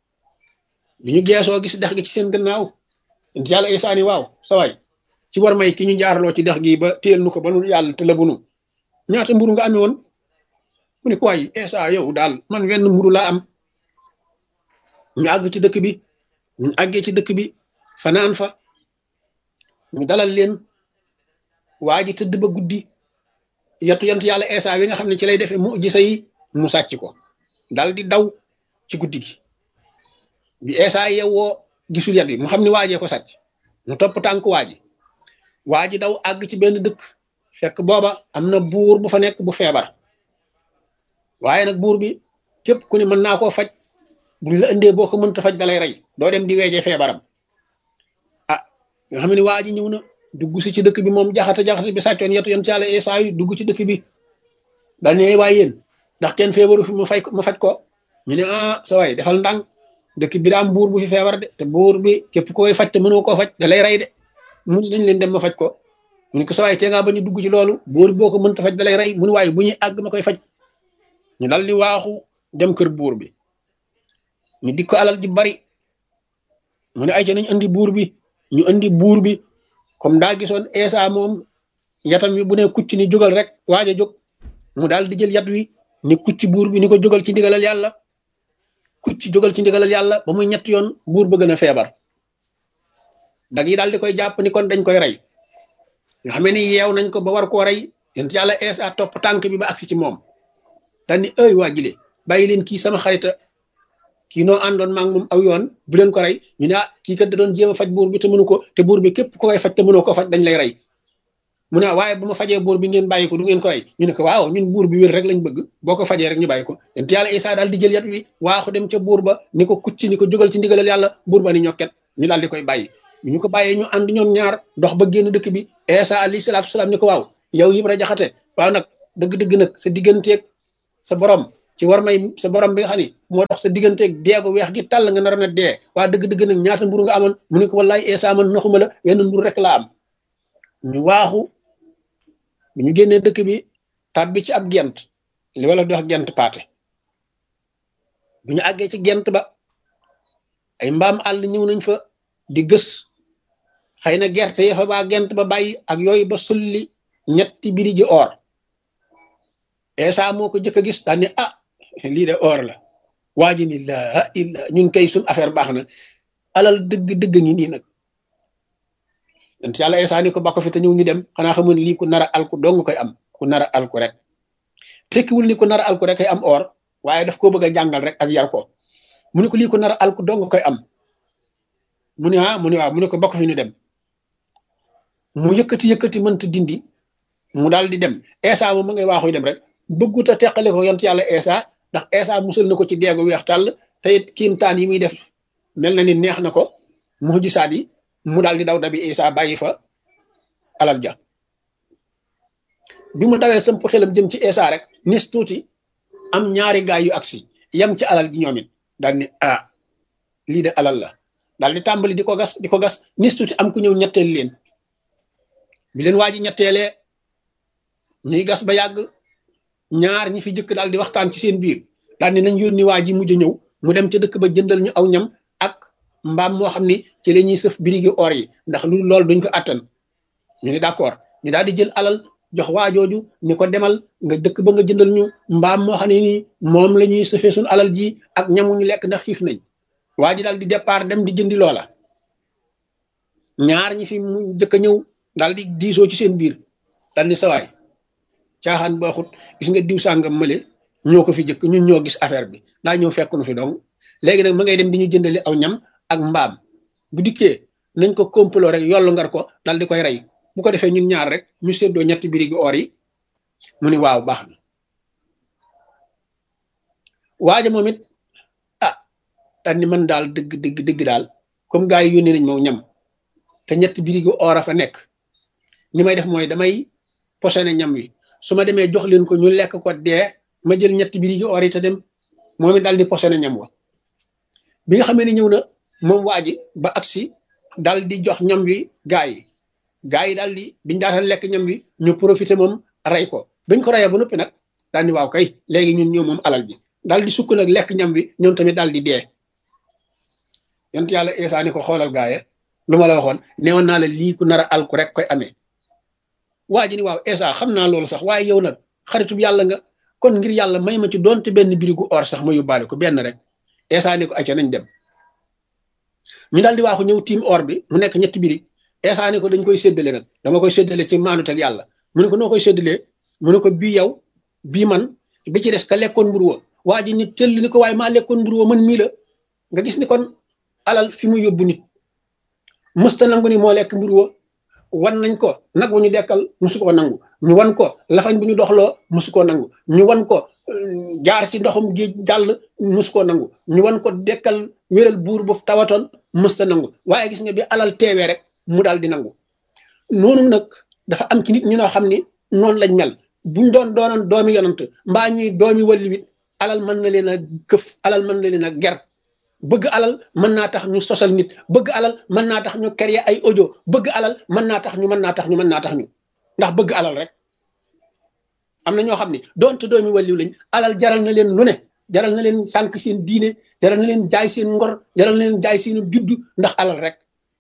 bi ñu geesoo gis dex gi ci seen gannaaw yàlla Esa ni waaw sa waay ci war may ki ñu jaarloo ci dex gi ba téyel nu ko ba nu yàlla te lëbunu ñaata mburu nga amee woon mu ne ko waay Esa yow daal man wenn mburu laa am ñu àgg ci dëkk bi ñu àggee ci dëkk bi fanaan fa ñu dalal leen waa ji tëdd ba guddi yatu yant yàlla Esa wi nga xam ne ci lay defee mu'jiza yi mu sàcc ko dal di daw ci guddi gi bi Esa yewwoo gisul yat bi mu xam ne waajee ko sàcc mu topp tànk waa ji daw àgg ci benn dëkk fekk booba am na buur bu fa nekk bu feebar waaye nag buur bi képp ku ne mën naa koo faj buñ la indee boo ko mënta faj dalay rey doo dem di weejee feebaram nga xam ne waa ji ñëw na dugg si ci dëkk bi moom jaxate bi sàccoon yetu yoon ci yàlla Esa yi dugg ci dëkk bi dal ne waaye yéen ndax kenn feebaru fi ma faj ko ñu ne sa waay defal ndànk dëkk bi daa am buur bu fi feebar de te buur bi képp ko koy faj te mënoo koo faj dalay rey de mu ne nañ leen dem ma faj ko mu ne ko sa waay tee ngaa ba ñu dugg ci loolu buur boo ko mënta faj dalay rey mu ne waaye bu ñuy àgg ma koy faj ñu dal di waaxu dem kër buur bi ñu dik ko alal ji bari mu ne ay ca nañ andi buur bi ñu andi buur bi comme daa gisoon Esa moom yatam wi bu ne kucc ni jógal rek waaj a jóg mu daal di jël yat wi ni kucc buur bi ni ko jógal ci ndigalal yàlla kucc jógal ci ndigalal yàlla ba muy ñett yoon buur ba gën a feebar dag yi daal di koy jàpp ni kon dañ koy rey nga xam ne yeew nañ ko ba war koo rey yent yàlla Esa topp tànk bi ba agsi ci moom daal ni ay waa jile bàyyi leen kii sama xarita kii noo àndoon maa ngi moom aw yoon bu leen ko rey ñu ne kii kat da doon jéem a faj buur bi te mënu ko te buur bi képp ko koy faj te mënoo ko faj dañ lay rey mu ne waaye bu ma fajee buur bi ngeen bàyyi ko du ngeen ko rey ñu ne ko waaw ñun buur bi wér rek lañ bëgg boo ko fajee rek ñu bàyyi ko yent yàlla Esa daal di jël yat wi waaxu dem ca buur ba ni ko kucc ni ko jógal ci ndigalal yàlla buur ba ni ñokket ñu daal di koy bàyyi ñu ko bàyyee ñu ànd ñoom ñaar dox ba génn dëkk bi Esa alayhi salaatu salaam ni ko waaw yow Ibra Jaxate waaw nag dëgg-dëgg nag sa digganteeg sa borom ci war may sa borom bi nga xam ni moo tax sa digganteeg deegu weex gi tàll nga naroon a dee waa dëgg-dëgg nag ñaata mburu nga amoon mu ne ko wallaay Eesa man naxuma la wenn mburu rek laa am ñu waaxu bu ñu génnee dëkk bi tàbbi ci ab gent li wala di wax gent paate bu ñu àggee ci gent ba ay mbaam àll ñëw nañ fa di gës xëy na gerte ya fa baa gent ba bàyyi ak yooyu ba sulli ñetti biri ji or Eesa moo ko jëkk a gis daal ne ah lii de or la waa ji ni laa illa ñun kay suñ affaire baax na alal dëgg ngi nii nag yonent yàlla Eesa ni ko ba ko fi te ñëw ñu dem xanaa xamoon lii ku nar a alku dong koy am ku nar a alku rek tekkiwul ni ku nar a alku rek ay am or waaye daf koo bëgg a jàngal rek ak yar ko mu ne ko lii ku nar a alku dong koy am mu ne ah mu ne waaw mu ne ko ba ko fi ñu dem mu yëkkati mënta dindi mu daal di dem Eesa moom ma ngay waaxuy dem rek bëggut a teqale ko yonent yàlla Eesa ndax Eesa musal na ko ci deegu weex tàll te it kiimtaan yi muy def mel na ni neex na ko mujisaat yi mu daal di daw dabi Eesa bàyyi fa alal ja bi mu dawee sëmp xelam jëm ci Eesa rek nis tuuti am ñaari gaay yu agsi yem ci alal ji ñoom it daal ni ah lii de alal la daal di tàmbali di ko gas nis tuuti am ku ñëw ñetteel leen bi leen waa ji ñetteelee ñuy gas ba yàgg ñaar ñi fi jëkk daal di waxtaan ci seen biir daal ni nañ yónni waa ji mujj ñëw mu dem ca dëkk ba jëndal ñu aw ñam ak mbaam moo xam ni ci la ñuy sëf birigi or yi ndax lu loolu duñ ko attan ñu ni d'accord ñu daal di jël alal jox waa jooju ni ko demal nga dëkk ba nga jëndal ñu mbaam moo xam ne nii moom la ñuy sëfee suñu alal ji ak ñamu ñu lekk ndax xiif nañ waa ji daal di départ dem di jëndi loola ñaar ñi fi mu jëkk a ñëw daal di diisoo ci seen biir daal ni sawaay caaxaan baaxut gis nga diw sàngam mële ñoo ko fi jëkk ñun ñoo gis affaire bi daa ñëw fekk nu fi donc léegi nag ma ngay dem di ñu jëndali aw ñam ak mbaam bu dikkee nañ ko complot rek yollu ngar ko dal di koy rey bu ko defee ñun ñaar rek ñu séddoo ñetti birigi or yi mu ni waaw baax na waaja moom it ah daal ni man daal dëgg daal comme gars yi yónnee nañ ma ñam te ñetti birigi or a fa nekk ni may def mooy damay posone ñam wi su ma demee jox leen ko ñu lekk ko dee ma jël ñetti birigi or yi te dem moom it daal di posone ñam wa bi nga xamee ne ñëw na moom waa ji ba agsi daal di jox ñam wi gaa yi daal di biñ daatal lekk ñam wi ñu profité moom rey ko biñ ko reyee ba noppi nag daal di waaw kay léegi ñun ñëw moom alal bi daal di sukk nag lekk ñam wi ñoom tamit daal di dee yonent yàlla Eesa ni ko xoolal gaaye lu ma la waxoon neewoon naa la lii ku nar a alku rek koy amee waa ji ni waaw Eesa xam naa loolu sax waaye yow nag xaritub yàlla nga kon ngir yàlla may ma ci doonte benn birigu or sax ma yóbbaale ko benn rek Eesa ni ko acca nañ dem ñu daal di waaxu ñëw tiim or bi mu nekk ñetti birig Eesa ni ko dañ koy séddale nag dama koy séddale ci maanut ak yàlla mu ne ko noo koy séddalee mu ne ko bii yow bii man bi ci des ka lekkoon mburu wa waa ji ni tëll ni ko waaye maa lekkoon mburu wa man mii la nga gis ni kon alal fi mu yóbbu nit mësta nangu ni moo lekk mburu wa wan nañ ko nag wu ñu dekkal musu koo nangu ñu wan ko lafañ bu ñu doxloo musu koo nangu ñu wan ko jaar ci ndoxum géej jàll musu koo nangu ñu wan ko dekkal wéral buur bu tawatoon mësta nangu waaye gis nga bi alal teewee rek mu daal di nangu noonu nag dafa am ci nit ñu noo xam ni noonu lañ mel buñ doonoon doomi yonant mbaa ñuy doomi walliwit alal mën na leen a këf alal mën na leen a ger bëgg alal mën naa tax ñu sosal nit bëgg alal mën naa tax ñu créer ay audio bëgg alal mën naa tax ñu ndax bëgg alal rek am na ñoo xam ne doonte doomi wàlliw lañ alal jaral na leen lu ne jaral na leen sànq seen diine jaral na leen jaay seen ngor jaral na leen jaay seen juddu ndax alal rek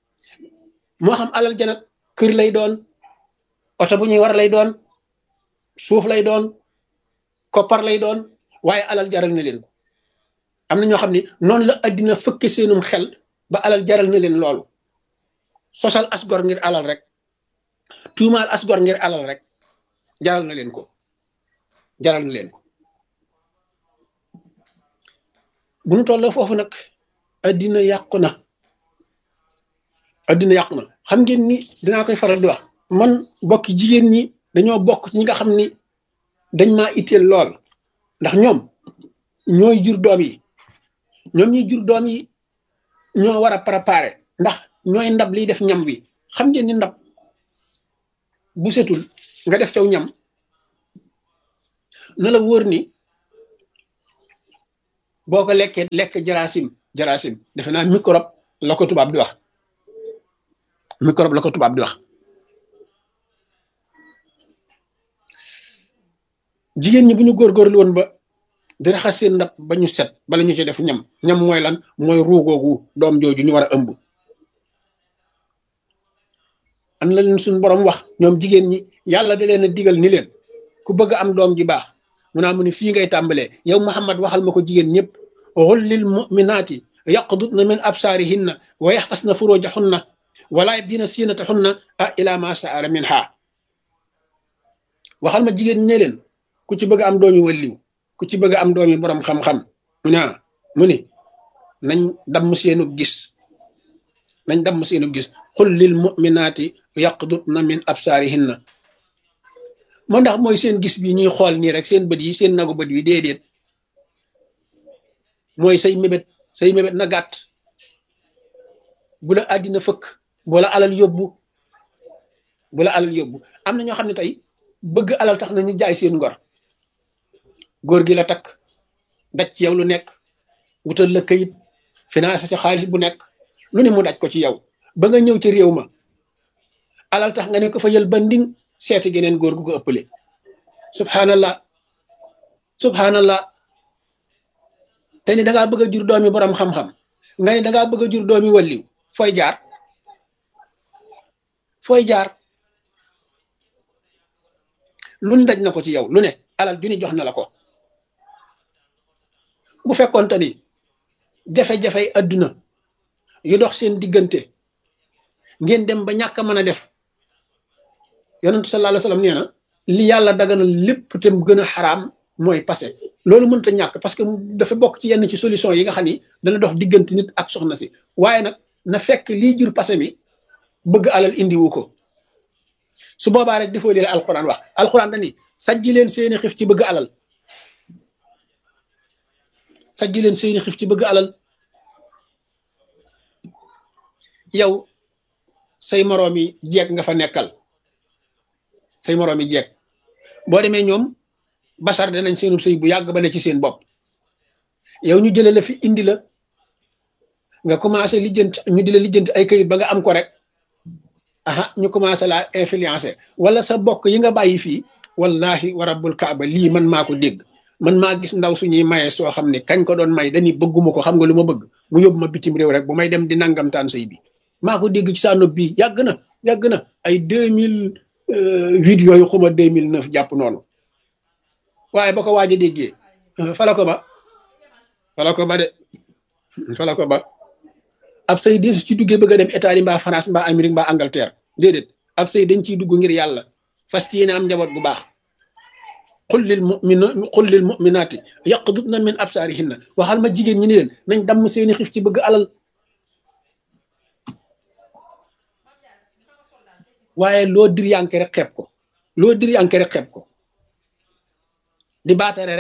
moo xam alal ja nag kër lay doon oto bu ñuy war lay doon suuf lay doon koppar lay doon waaye alal jaral na leen ko am na ñoo xam ne noonu la addina fëkke seenum xel ba alal jaral na leen loolu sosal asgor ngir alal rek tuumaal asgor ngir alal rek jaral na leen ko bu ñu tolloo foofu nag addina yàqu na xam ngeen ni dinaa koy faral di wax man bokki jigéen ñi dañoo bokk ci ñi nga xam ni dañ maa itteel lool ndax ñoom ñooy jur doom yi ñoo war a préparer ndax ñooy ndab liy def ñam wi xam ngeen ni ndab bu setul nga def caw ñam na la wóor ni boo ko lekkee lekk jarasim defe naa microbe la ko tubaab di wax microbe la ko tubaab di wax jigéen ñi bu ñu góorgóorlu woon ba di raxas seen ndab ba ñu set bala ñu ci def ñam mooy lan mooy ruugoogu doom jooju ñu war a ëmb an la leen suñu borom wax ñoom jigéen ñi yàlla da leen a digal ni leen ku bëgg am doom ji baax mu naa mu ni fii ngay tàmbalee yow Muhammad waxal ma ko jigéen ñëpp xul lil muminaati yaqdudna min absaarihinna wa yaxfasna furujahunna wala yabdina siinatahunna ila ma saara minha waxal ma jigéen ñi ne leen ku ci bëgg am doomi waliw ku ci bëgg am doomi borom xam-xam mu ni nañ damm seenu gis xul lil muminaati yaqdudna min absaarihinna moo ndax mooy seen gis bi ñuy xool nii rek seen bët yi seen nagu bët yi déedéet mooy say mébét na gàtt bu la àddina fëkk bu la alal yóbbu am na ñoo xam ne tey bëgg alal tax na ñu jaay seen ngor góor gi la takk daj ci yow lu nekk wutal la kayit financé ci xaalis bu nekk lu ne mu daj ko ci yow ba nga ñëw ci réew ma alal tax nga ne ko fa yël ba nding seeti geneen góor gu ko ëppale subhanallah te ni dangaa bëgg a jur doomi borom xam-xam nga ne dangaa bëgg a jur doomi walliw fooy jaar lu ne daj na ko ci yow lu ne alal ju ni jox na la ko bu fekkoonte ni jafe-jafey adduna yu dox seen diggante ngeen dem ba ñàkk a mën a def yonentu sallallahu alayhi wasallam nee na li yàlla daganal lépp te mu gën a xaraam mooy passé loolu mënta ñàkk parce que dafa bokk ci yenn ci solution yi nga xam ni dana dox diggante nit ak soxna si waaye nag na fekk lii jur passé mi bëgg alal indiwu ko su boobaa rek defoo lii la alquran wax alquran dani sajji leen seeni xif ci bëgg alal yow say moroomi jeeg nga fa nekkal boo demee ñoom basar danañ seenub sëy bu yàgg ba ne ci seen bopp yow ñu jële la fi indi la nga commencé ñu di la lijjanti ay këyit ba nga am ko rek ñu commencé la influencer wala sa bokk yi nga bàyyi fii wallahi wa rabbul kaaba lii man maa ko dégg man maa gis ndaw suñuy maye soo xam ne kañ ko doon may dañuy bëgguma ko xam nga lu ma bëgg mu yóbbu ma bitim réew rek bu may dem di nangamtaan sëy bi maa ko dégg ci saa nopp bii yàgg na ay 2008 yooyu xuma 2009 jàpp noonu waaye ba ko waaj a déggee fala ko ba ab sëy di ci duggee bëgg a dem Italie mbaa France mbaa Amérique mbaa Angleterre déedéet ab sëy dañ ciy dugg ngir yàlla fas yéene am njaboot bu baax qul lil mu'minaati yaqdudna min absaarihinna waxal ma jigéen ñi ni leen nañ damm seeni xif ci bëgg alal waaye loo dir yanke rek xeeb ko di baatare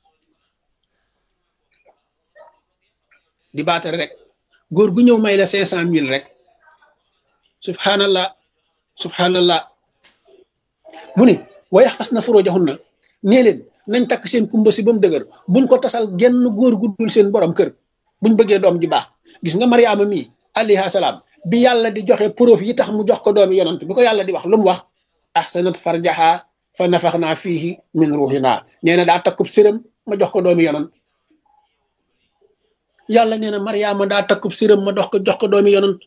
rek góor gu ñëw may la 500,000 rek subhanallah mu ne wa yaxfasna furujahunna nee leen nañ takk seen kumba si ba mu dëgër buñ ko tasal genn góor gu dul seen borom kër buñ bëggee doom ji baax gis nga Mariama mii alayha salaam bi yàlla di joxe preuve yi tax mu jox ko doomi yonant bi ko yàlla di wax lu mu wax ahsanat farjaha fa nafaxnaa fiihi min ruuxina nee na daa takkub sërëm ma jox ko doomi yonant yàlla nee na Mariama daa takkub sërëm ma jox ko doomi yonant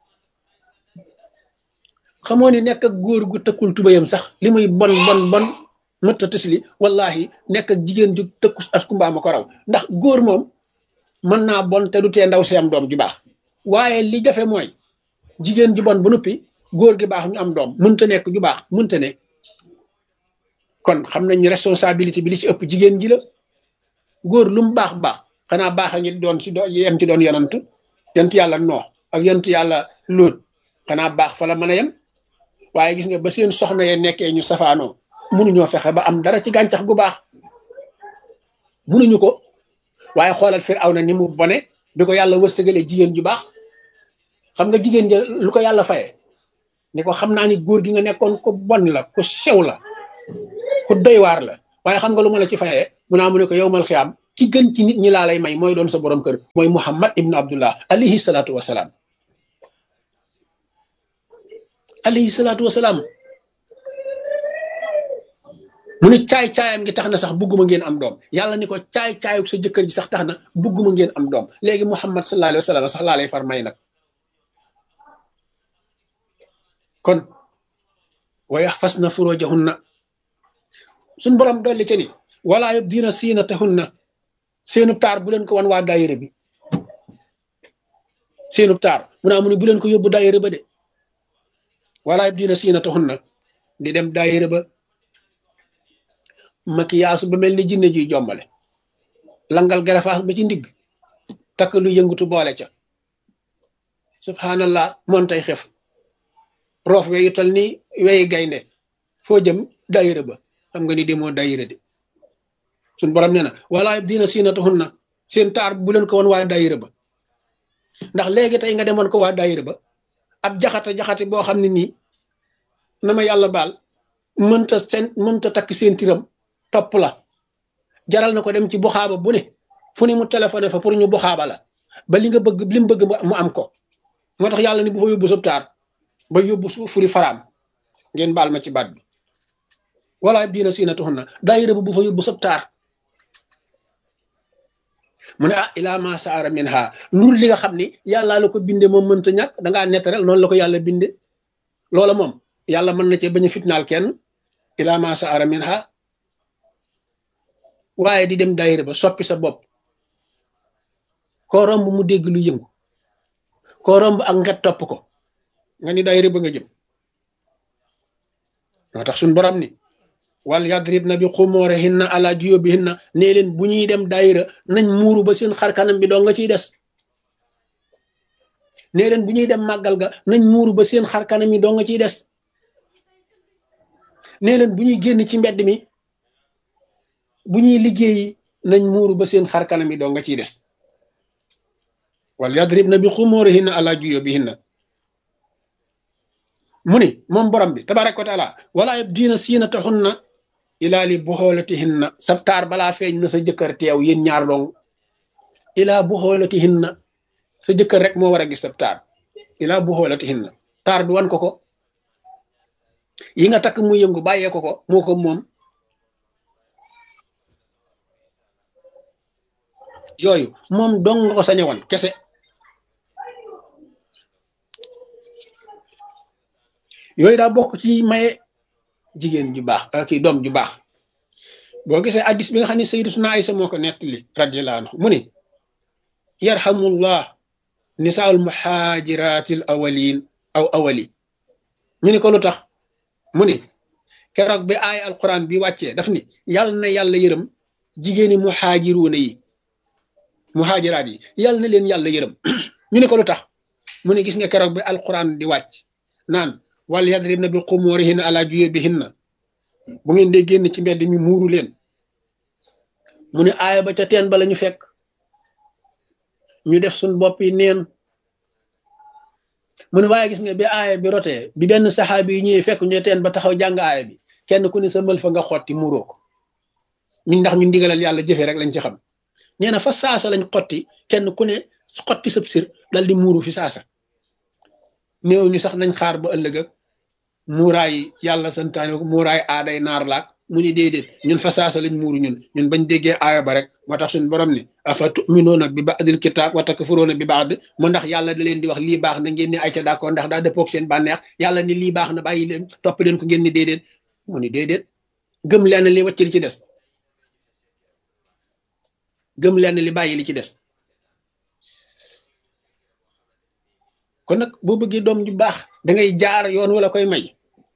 xamoo ni nekk ak góor gu tëkkul tubayam sax li muy bon mëtta tësli wallahi nekk ak jigéen ju tëkku askumba ma ko raw ndax góor moom mën naa bon te du tee ndaw si am doom ju baax waaye li jafe mooy jigéen ju bon ba noppi góor gi baax ñu am doom mënta nekk ju baax mënta ne kon xam nañ responsabilité bi li ci ëpp jigéen ji la góor lu mu baax xanaa baax a ngi doon ci yem ci doon yonant yàlla Noox ak yonent yàlla Lóot xanaa baax fa la mën a yem waaye gis nga ba seen soxna ye nekkee ñu safaanoo mënuñoo fexe ba am dara ci gàncax gu baax mënuñu ko waaye xoolal Firawna ni mu bone bi ko yàlla wërsëgalee jigéen ju baax xam nga jigéen ja lu ko yàlla faye ni ko xam naa ni góor gi nga nekkoon ko bon la ko sew la ko doy waar la waaye xam nga lu ma la ci fayee mu naa mu ne ko yowmal xiyaam ki gën ci nit ñi laa lay may mooy doon sa borom kër mooy Muhammad ibnu Abdullah alayhi salaatu wasalaam alayhi salaatu wasalaam mu ne caay-caayam gi tax na sax bugguma ngeen am doom yàlla ni ko caay-caayuk sa jëkkër ji sax tax na bugguma ngeen am doom léegi Muhammad sallallahu alayhi wa sallam sax laa lay far may nag kon wa yaxfasna furujahunna suñ borom dolli ca ni wala yubdina siinatahunna seenub taar bu leen ko wan waa daayira bi seenub taar mu naa mu ne bu leen ko yóbbu daayira ba de wala yubdina siinatahunna di dem daayira ba makiyaasu ba mel ni jinne juy jombale langal garafaas ba ci ndigg takk lu yëngutu boole ca subhanallah moon tay xef roof we yu tal ni weyi gaynde foo jëm daayira ba xam nga ni demoo daayira de suñ borom nee na wala yubdina siinatahunna seen taar bu leen ko woon waa daayira ba ndax léegi tey nga demoon ko waa daayira ba ab jaxate boo xam ne nii na ma yàlla baal mënta takk seen tiram topp la jaral na ko dem ci buxaaba bu ne fu ni mu téléphoné fa pour ñu buxaaba la ba li nga bëgg li mu bëgg mu am ko moo tax yàlla ni bu fa yóbbu sab taar ba yóbbu furi faraam ngeen baal ma ci baat bi wala yubdina siinatahunna daayira bu fa yóbbu sab taar mu ne ilaa ma saara minha loolu li nga xam ni yàllaa la ko binde moom mënta ñàkk dangaa nettarel noonu la ko yàlla binde loola moom yàlla mën na cee bañ a fitnaal kenn ilaa ma saara minha waaye di dem daayira ba soppi sa bopp koo romb mu dégg lu yëngu koo romb ak nget topp ko nga ni daayira ba nga jëm moo tax suñ borom ni wal yadribna bi xumurihinna ala juyubihinna nee leen bu ñuy dem daayira nañ muuru ba seen xar kanam bi doo nga ciy des nee leen bu ñuy dem màggal ga nañ muuru ba seen xar kanam yi doo nga ciy des nee leen bu ñuy génn ci mbedd mi bu ñuy liggéeyi nañ muuru ba seen xar kanam yi doo nga ciy des wal yadribna bi xumurihinna ala juyubihinna mu ni moom borom bi tabaraka wa taala wala yubdina siinatahunna ilaa li buxoolatihinna sab taar balaa feeñ na sa jëkkër teew yéen ñaar dong ilaa buxoolatihinna sa jëkkër rek moo war a gis sab taar ilaa buxoolatihinna taar bi wan ko yi nga takk mu yëngu bàyyee ko moo ko moom yooyu moom dong nga ko sañ a wan kese yooyu daa bokk ci maye jigéen ju baax kii doom ju baax boo gisee addis bi nga xam ne sayyidatuna Aysa moo ko nettali radiyallahu anhu mu ni yarhamullah nisaa'ul muhaajiraatil awwaliin aw awwali ñu ni ko lu tax mu ni keroog bi aaya alquran bi wàccee daf ni yàlla na yàlla yërëm jigéeni muhaajiruuna yi muhaajiraat yi yàlla na leen yàlla yërëm ñu ni ko lu tax mu ni gis nga keroog bi alquran di wàcc naan wal yadribna bi xumurihinna ala juyubihinna bu ngeen dee génn ci mbedd mi muuru leen mu ne aaya ba ca teen ba la ñu fekk ñu def suñ bopp yi neen mu ne waaye gis nga bi aaya bi rotee bi benn saxaabi yi ñëwee fekk ñu teen ba taxaw jàng aaya bi kenn ku ne sa mël fa nga xotti muuroo ko ñun ndax ñu ndigalal yàlla jëfe rek lañ ci xam nee na fa saasa lañ xotti kenn ku ne xotti sab sir dal di muuru fi saasa néew ñu sax nañ xaar ba ëllëg ak muuraay yàlla santaane ko muuraay aaday naar laak mu ni déedéet ñun fa saasa lañ muuru ñun bañ déggee aaya ba rek moo tax suñu borom ni afa tuminuuna bi ba'dil kitaab wa takfuruuna bi ba'd mu ndax yàlla da leen di wax lii baax na ngeen ni ay ca d'accord ndax daa dëppoog seen bànneex yàlla ni lii baax na bàyyi leen topp leen ko ngeen ni déedéet mu ni déedéet gëm leen li wàcc li ci des gëm leen li bàyyi li ci des kon nag boo bëggee doom ju baax da ngay jaar yoon wala koy may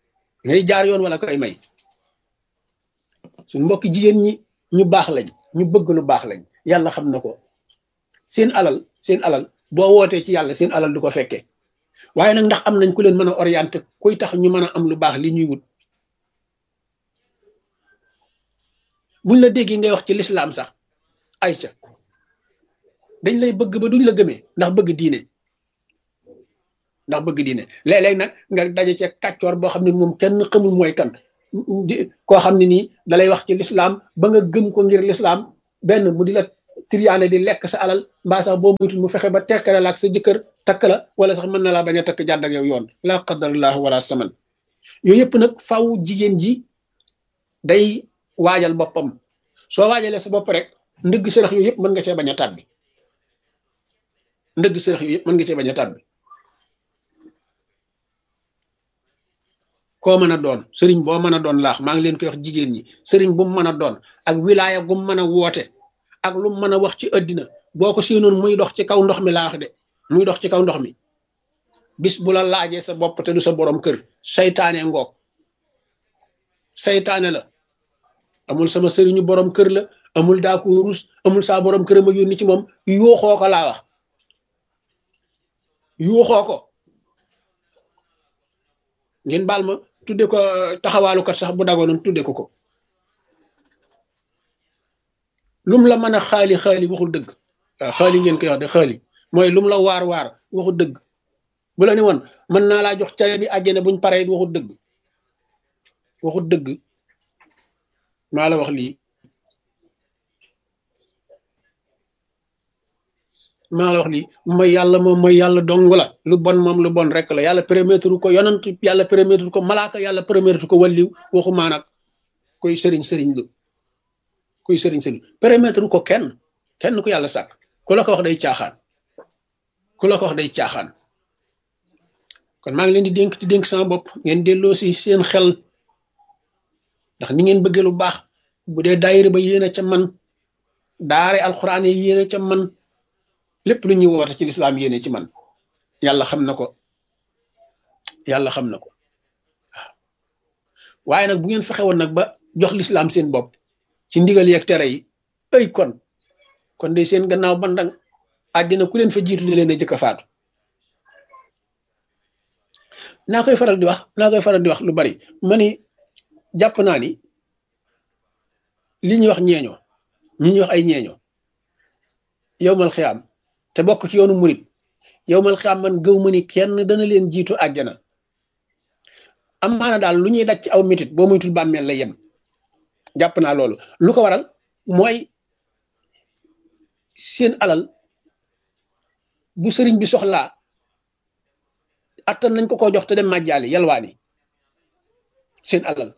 suñ mbokk jigéen ñi ñu baax lañ ñu bëgg lu baax lañ yàlla xam na ko seen alal boo wootee ci yàlla seen alal du ko fekkee waaye nag ndax am nañ ku leen mën a orienté kuy tax ñu mën a am lu baax li ñuy wut buñ la déggee ngay wax ci lislaam sax ayca dañ lay bëgg ba duñ la gëmee ndax bëgg diine léeg-léeg nag nga daje ci kàccoor boo xam ne moom kenn xamul mooy kan koo xam ne nii dalay wax ci lislaam ba nga gëm ko ngir lislaam benn mu di la triyaane di lekk sa alal mbaa sax boo muytul mu fexe ba tekkale la ak sa jëkkër takk la wala sax mën na laa bañ a takk jàdd ak yow yoon laa qadarallahu wala saman yooyu yëpp nag faw jigéen ji day waajal boppam soo waajalee sa bopp rek ndëgg sërëx yooyu yëpp mën nga cee bañ a tàbbi ndëgg sërëx yooyu yëpp mën nga cee bañ a tàbbi koo mën a doon sëriñ boo mën a doon laax maa ngi leen koy wax jigéen ñi sëriñ bu mu mën a doon ak wilaaya gu mu mën a woote ak lu mu mën a wax ci àddina boo ko séenoon muy dox ci kaw ndox mi laa wax de muy dox ci kaw ndox mi bis bu la laajee sa bopp te du sa borom kër saytaane ngoog saytaane la amul sama sëriñu borom kër la amul daa ko rus amul saa borom kër ma yónni ci moom yuuxoo ko laa wax yuuxoo ko ngeen baal ma tudde ko taxawaalukat sax bu dagoonam tudde ko lum la mën a xaali waxul dëgg waaw xaali ngeen koy wax de xaali mooy lum la waar waxul dëgg bu la ni woon mën naa laa jox caabi bi àjjana buñ paree waxul dëgg maa la wax lii mooy yàlla moom mooy yàlla dong la lu bon moom lu bon rek la yàlla permettre ko yonant yàlla permettre ko malaaka yàlla permettre ko walliw waxumaa nag koy sëriñ lu kuy sëriñ permettre ko kenn ku yàlla sàkk ku la ko wax day caaxaan kon maa ngi leen di dénk sama bopp ngeen delloo si seen xel ndax ni ngeen bëggee lu baax bu dee daayira ba yéen a ca man daare alxuraan yi yéen a ca man lépp lu ñuy woote ci lislaam yéene ci man yàlla xam na ko waaw waaye nag bu ngeen fexe woon nag ba jox lislaam seen bopp ci ndigal yeeg tere yi ay kon de seen gannaaw bandang àddina ku leen fa jiitu di leen a jëkk a faatu naa koy faral di wax lu bari ma ni jàpp naa ni li ñuy wax ñi ñuy wax ay ñeeño yowmal xiyaam te bokk ci yoonu murit yowmal xiyaam man gëw ma ni kenn dana leen jiitu àjjana am maana daal lu ñuy daj ci aw mitit boo muytul bàmmeel la yem jàpp naa loolu lu ko waral mooy seen alal bu sëriñ bi soxlaa attan nañ ko jox te dem màjjaali yalwaani seen alal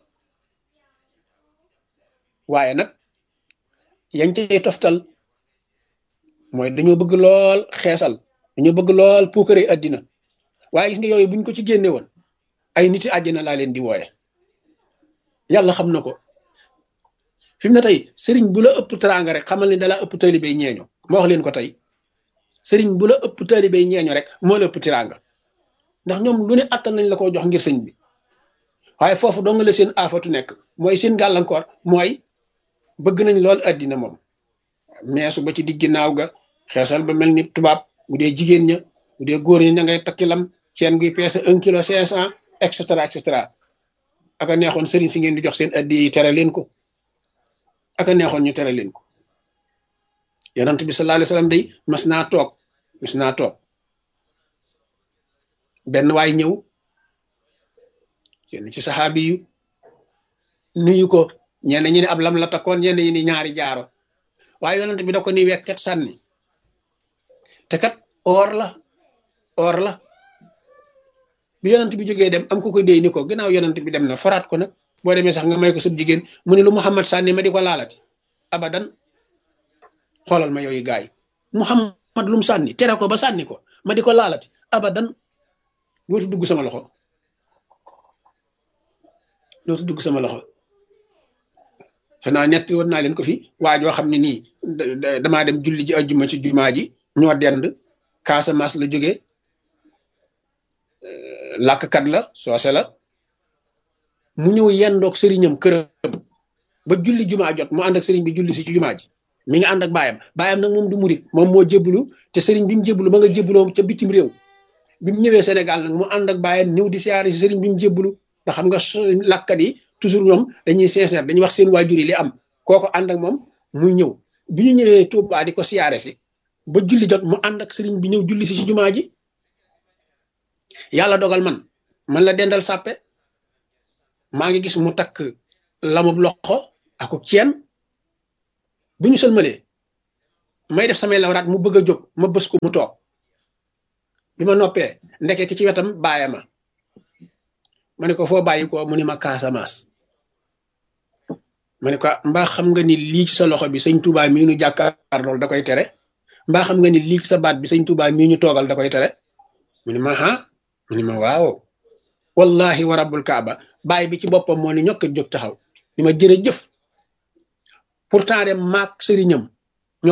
waaye nag yañ cay toftal mooy dañoo bëgg lool xeesal dañoo bëgg lool puukare àddina waaye gis nga yooyu buñ ko ci génne woon ay niti àjjana laa leen di wooye yàlla xam na ko fi mu ne tey sëriñ bu la ëpp teraanga rek xamal ni dalaa ëpp taalibey ñeeño ma wax leen ko tey sëriñ bu la ëpp taalibey ñeeño rek moo la ëpp teraanga ndax ñoom lu ne attan nañ la ko jox ngir sëñ bi waaye foofu dong la seen aafatu nekk mooy seen gàllankoor mooy bëgg nañ lool àddina moom meesu ba ci digg naaw ga xeesal ba mel ni tubaab bu dee jigéen ña bu dee góor ña ña ngay takki lam seen guy peese 1 kilo 500 et cetera aka neexoon sëriñ si ngeen di jox seen addi yi tere leen ko aka neexoon ñu tere leen ko yonent bi sallallahu alayhi wasallam day mas naa toog benn waay ñëw kenn ci saxaabi yu nuyu ko ñenn ñi ne ab lam la takkoon ñenn ñi ni ñaari jaaro waaye yonent bi da ko ni wekket sànni te kat or la bi yonent bi jógee dem am ko koy déy ni ko gannaaw yonent bi dem na faraat ko nag boo demee sax nga may ko sub jigéen mu ne lu Muhammad sànni ma di ko laalati abadan xoolal ma yooyu gaay Muhammad lu mu sànni tere ko ba sànni ko ma di ko laalati abadan dootu dugg sama loxo xanaa ñett woon naa leen ko fi waa joo xam ne nii damaa dem julli ji ajjuma ci jumaa ji ñoo dend Casamance la jógee làkkat la soose la mu ñëw yendoog sëriñam këram ba julli jumaa jot mu ànd ak sëriñ bi julli si ci jumaa ji mi ngi ànd ak baayam nag moom du murit moom moo jébbalu te sëriñ bi mu jébbalu ba nga jébbaloo ca bitim réew bi mu ñëwee Sénégal nag mu ànd ak baayam ñëw di siyaare si sëriñ bi mu jébbalu ndax xam nga làkkat yi toujours ñoom dañuy sincère dañuy wax seen waajur yi li am kooko ànd ak moom muy ñëw bi ñu ñëwee Touba di ko siyaare si ba julli jot mu ànd ak sëriñ bi ñëw julli si ci jumaa ji yàlla dogal man la dendal sàppe maa ngi gis mu takk lamub loxo ako ceen bu ñu sëlmalee may def samay lawraat mu bëgg a jóg ma bës ko mu toog bi ma noppee ndeke ki ci wetam baayama ma ne ko foo bàyyi ko mu ni ma Casamance ma ne ko mbaa xam nga ni lii ci sa loxo bi sëñ Touba mii ñu jàkkaar lool da koy tere mbaa xam nga ni lii ci sa baat bi sëñ Touba mii ñu toogal da koy tere mu ni ma mu ni ma waaw wallahi wa rabbul kaaba baay bi ci boppam moo ni ñokk jóg taxaw ni ma jërëjëf pourtant de maak sëriñam